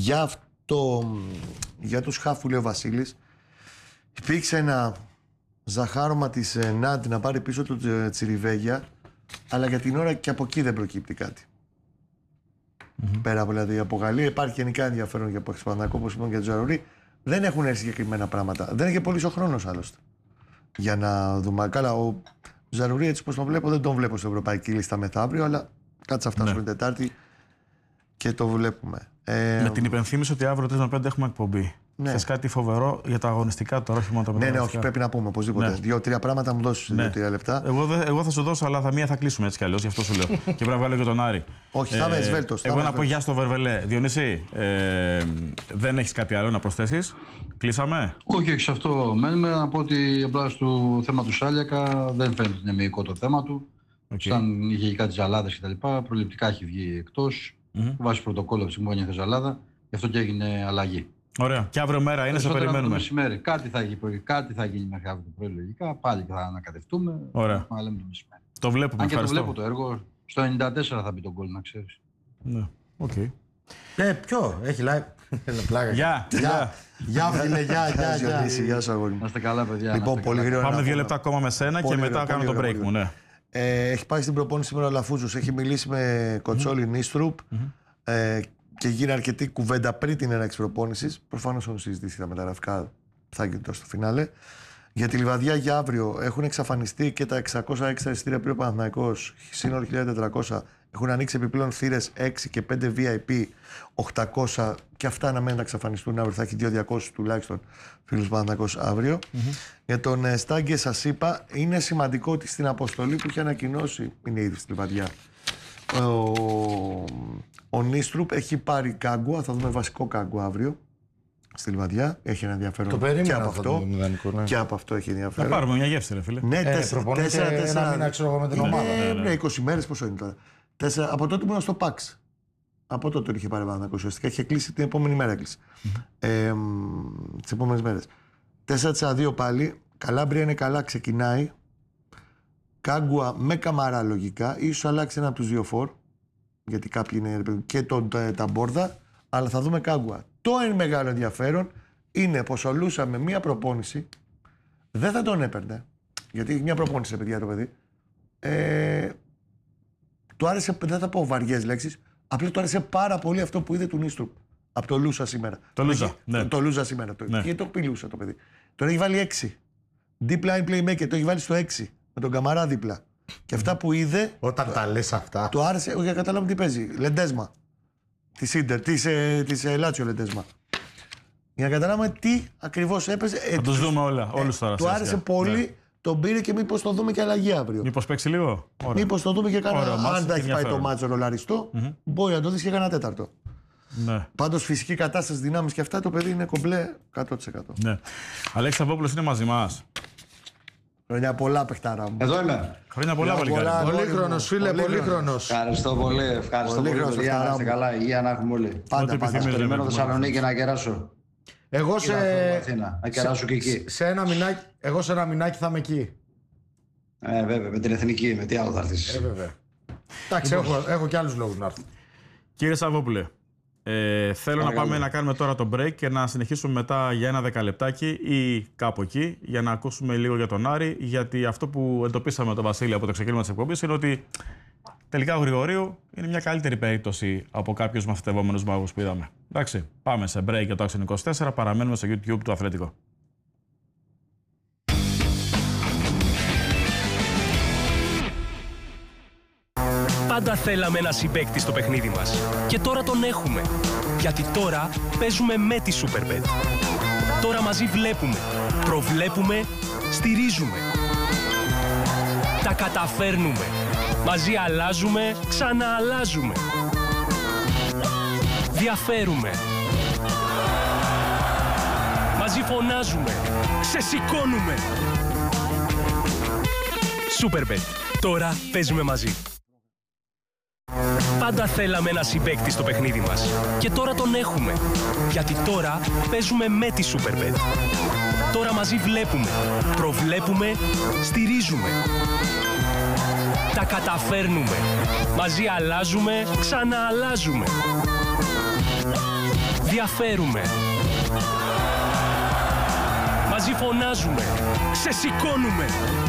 Για τους χαφ που λέει ο Βασίλης, υπήρξε ένα ζαχάρωμα της Νάντ να πάρει πίσω του Τσιριβέγια, αλλά για την ώρα και από εκεί δεν προκύπτει κάτι. Πέρα από, δηλαδή, από Γαλλία υπάρχει γενικά ενδιαφέρον για Παναθηναϊκό, όπως είπαμε, για τον Ζαρούρι. Δεν έχουν έρθει συγκεκριμένα πράγματα. Δεν είναι και πολύ ο χρόνος άλλωστε. Για να δούμε. Καλά, ο Ζαρούρι, έτσι όπως τον βλέπω, δεν τον βλέπω στην ευρωπαϊκή λίστα μεθαύριο, αλλά κάτσε αυτά την Τετάρτη και το βλέπουμε. Με την υπενθύμηση ότι αύριο 3 με 5 έχουμε εκπομπή. Ναι. Θες κάτι φοβερό για τα αγωνιστικά τώρα, όχι μόνο τα Ναι, μεταγραφικά? όχι, πρέπει να πούμε οπωσδήποτε. Ναι. 2-3 πράγματα μου δώσει 2-3 λεπτά. Εγώ θα σου δώσω, αλλά μία θα κλείσουμε έτσι κι αλλιώς, γι' αυτό σου λέω. Και πρέπει να βγάλω και τον Άρη. Όχι, θα είμαι εσβέλτος. Εγώ να πω γεια στο Βερβελέ. Διονύση, δεν έχεις κάτι άλλο να προσθέσεις? Κλείσαμε. Όχι, σε αυτό μένουμε. Να πω ότι απλά στο θέμα του Σάλιακα δεν φαίνεται ότι είναι μυϊκό το θέμα του. Σαν είχε και κάτι ζαλάδες κτλ. Προληπτικά έχει βγει εκτός. Βάσει πρωτοκόλλο που συμφωνήθηκε ζαλάδα. Γι' αυτό και έγινε αλλαγή. Ωραία. Και αύριο μέρα είναι, σε περιμένουμε. Το μεσημέρι. Κάτι θα γίνει μέχρι αύριο το πρωί λογικά. Πάλι θα ανακατευτούμε. Ωραία. Θα λέμε το μεσημέρι. Το βλέπουμε. Αν και το ευχαριστώ. βλέπω το έργο. Στο 94 θα μπει τον γκολ, να ξέρεις. Ναι. Οκ. Ποιο, έχει live. Πλάκα. Γεια. Γεια, φίλε, γεια. Γεια σου, αγόρι μου. Να είστε καλά, παιδιά. Λοιπόν, πολύ γρήγορα. Πάμε 2 λεπτά ακόμα με σένα και μετά κάνω το break μου. Ναι. Έχει πάει στην προπόνηση σήμερα ο Λαφούζος. Έχει μιλήσει με Κοτσόλη Νίστρουπ και γίνει αρκετή κουβέντα πριν την έναρξη προπόνησης. Προφανώς έχουν συζητήσει τα μεταγραφικά, θα γίνει τώρα στο φινάλε. Για τη Λιβαδιά για αύριο έχουν εξαφανιστεί και τα 600 έξτρα εισιτήρια που πήρε ο Παναθηναϊκός, σύνολο 1.400. Έχουν ανοίξει επιπλέον θύρες 6 και 5 VIP 800 και αυτά αναμένουν να εξαφανιστούν αύριο. Θα έχει 2.200 τουλάχιστον φίλους Παναθηναϊκός αύριο. Για τον Στάγκε σας είπα, είναι σημαντικό ότι στην αποστολή που είχε ανακοινώσει, είναι ήδη στη Λιβαδιά, ο Νίστρουπ έχει πάρει κάγκουα, θα δούμε βασικό κάγκουα αύριο στη Λιβαδιά. Έχει ένα ενδιαφέρον και από αυτό. Και από αυτό έχει ενδιαφέρον. Θα πάρουμε μια γεύση, ρε φίλε. Ναι, προπονείται ένα μήνα, ξέρω εγώ, με την ομάδα. Ναι, 20 μέρες πόσο είναι τώρα. Από τότε που ήμουν στο ΠΑΞ. Από τότε τον είχε πάρει πάνω. Ουσιαστικά είχε κλείσει την επόμενη μέρα. Τις επόμενες μέρες. 4-2 πάλι. Καλάμπρια είναι καλά, ξεκινάει. Κάγκουα με Καμαρά λογικά. Ίσως αλλάξει ένα από τους δύο φορ. Γιατί κάποιοι είναι και τα μπόρδα. Αλλά θα δούμε Κάγκουα. Το εν μεγάλο ενδιαφέρον είναι πως ο Λούσα με μία προπόνηση δεν θα τον έπαιρνε. Γιατί έχει μία προπόνηση, παιδιά, το παιδί. Του άρεσε, δεν θα πω βαριές λέξεις, απλά του άρεσε πάρα πολύ αυτό που είδε του Νίστρουπ από το Λούσα σήμερα. Το Λούσα, ναι. Το Λούσα σήμερα. Ναι. Και το πει Λούσα το παιδί. Τον έχει βάλει 6. Deep line playmaker, το έχει βάλει στο 6. Με τον Καμαρά δίπλα. Και αυτά που είδε. Όταν τα λες αυτά. Του άρεσε, για να καταλάβουμε τι παίζει. Λεντέσμα. Τη Σίντερ, τη Λάτσιο Λεντέσμα. Για να καταλάβουμε τι ακριβώς έπαιζε. Θα τους δούμε όλους τώρα. Του άρεσε πολύ. Ναι. Τον πήρε και μήπως το δούμε και αλλαγή αύριο. Μήπως παίξει λίγο. Μήπως το δούμε και κανένα. Αν τα έχει πάει το μάτσο ρολαριστό, μπορεί να το δεις και κανένα τέταρτο. Ναι. Πάντως φυσική κατάσταση, δυνάμεις και αυτά, το παιδί είναι κομπλέ 100%. Ναι. Αλέξη Σαββόπουλος είναι μαζί μας. Χρόνια πολλά, παιχτάρα μου. Εδώ είμαι. Χρόνια πολλά, Βαλικάρη. Πολύχρονος, φίλε, πολύχρονος. Ευχαριστώ πολύ. Ευχαριστώ πολύ. Παιδιά, να είστε καλά. Υγεία να έχουμε όλοι. Πάντα, πάντα. Περιμένω Θεσσαλονίκη να κεράσω. Εγώ να κεράσω και εκεί. Εγώ σε ένα μηνάκι θα είμαι εκεί. Βέβαια, με την εθνική, με τι άλλο θα έρθεις. Βέβαια. Εντάξει, έχω και άλλους λόγους να έρθω. Κύριε Σαββόπουλε, θέλω να πάμε να κάνουμε τώρα το break και να συνεχίσουμε μετά για ένα 10 λεπτάκι ή κάπου εκεί για να ακούσουμε λίγο για τον Άρη. Γιατί αυτό που εντοπίσαμε τον Βασίλη από το ξεκίνημα της εκπομπής είναι ότι τελικά ο Γρηγορίου είναι μια καλύτερη περίπτωση από κάποιους μαθητευόμενους μάγους που είδαμε. Εντάξει, πάμε σε break για το Action 24, παραμένουμε στο YouTube του Αθλητικό. Πάντα θέλαμε ένα συμπαίκτη στο παιχνίδι μας. Και τώρα τον έχουμε. Γιατί τώρα παίζουμε με τη Superbet. Τώρα μαζί βλέπουμε, προβλέπουμε, στηρίζουμε. Τα καταφέρνουμε. Μαζί αλλάζουμε, ξανααλλάζουμε. Διαφέρουμε. Μαζί φωνάζουμε, ξεσηκώνουμε. Superbet. Τώρα παίζουμε μαζί. Πάντα θέλαμε ένα συμπαίκτη στο παιχνίδι μας. Και τώρα τον έχουμε. Γιατί τώρα παίζουμε με τη Superbet. Τώρα μαζί βλέπουμε, προβλέπουμε, στηρίζουμε. Τα καταφέρνουμε. Μαζί αλλάζουμε, ξανααλλάζουμε. Διαφέρουμε. Μαζί φωνάζουμε, ξεσηκώνουμε.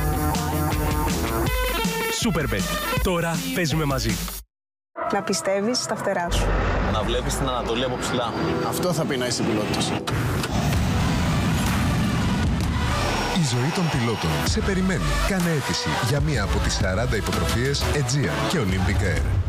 Superbet. Τώρα παίζουμε μαζί. Να πιστεύεις στα φτερά σου. Να βλέπεις την Ανατολή από ψηλά. Αυτό θα πει να είσαι πιλότος. Η ζωή των πιλότων σε περιμένει. Κάνε αίτηση για μία από τις 40 υποτροφίες Aegean και Olympic Air.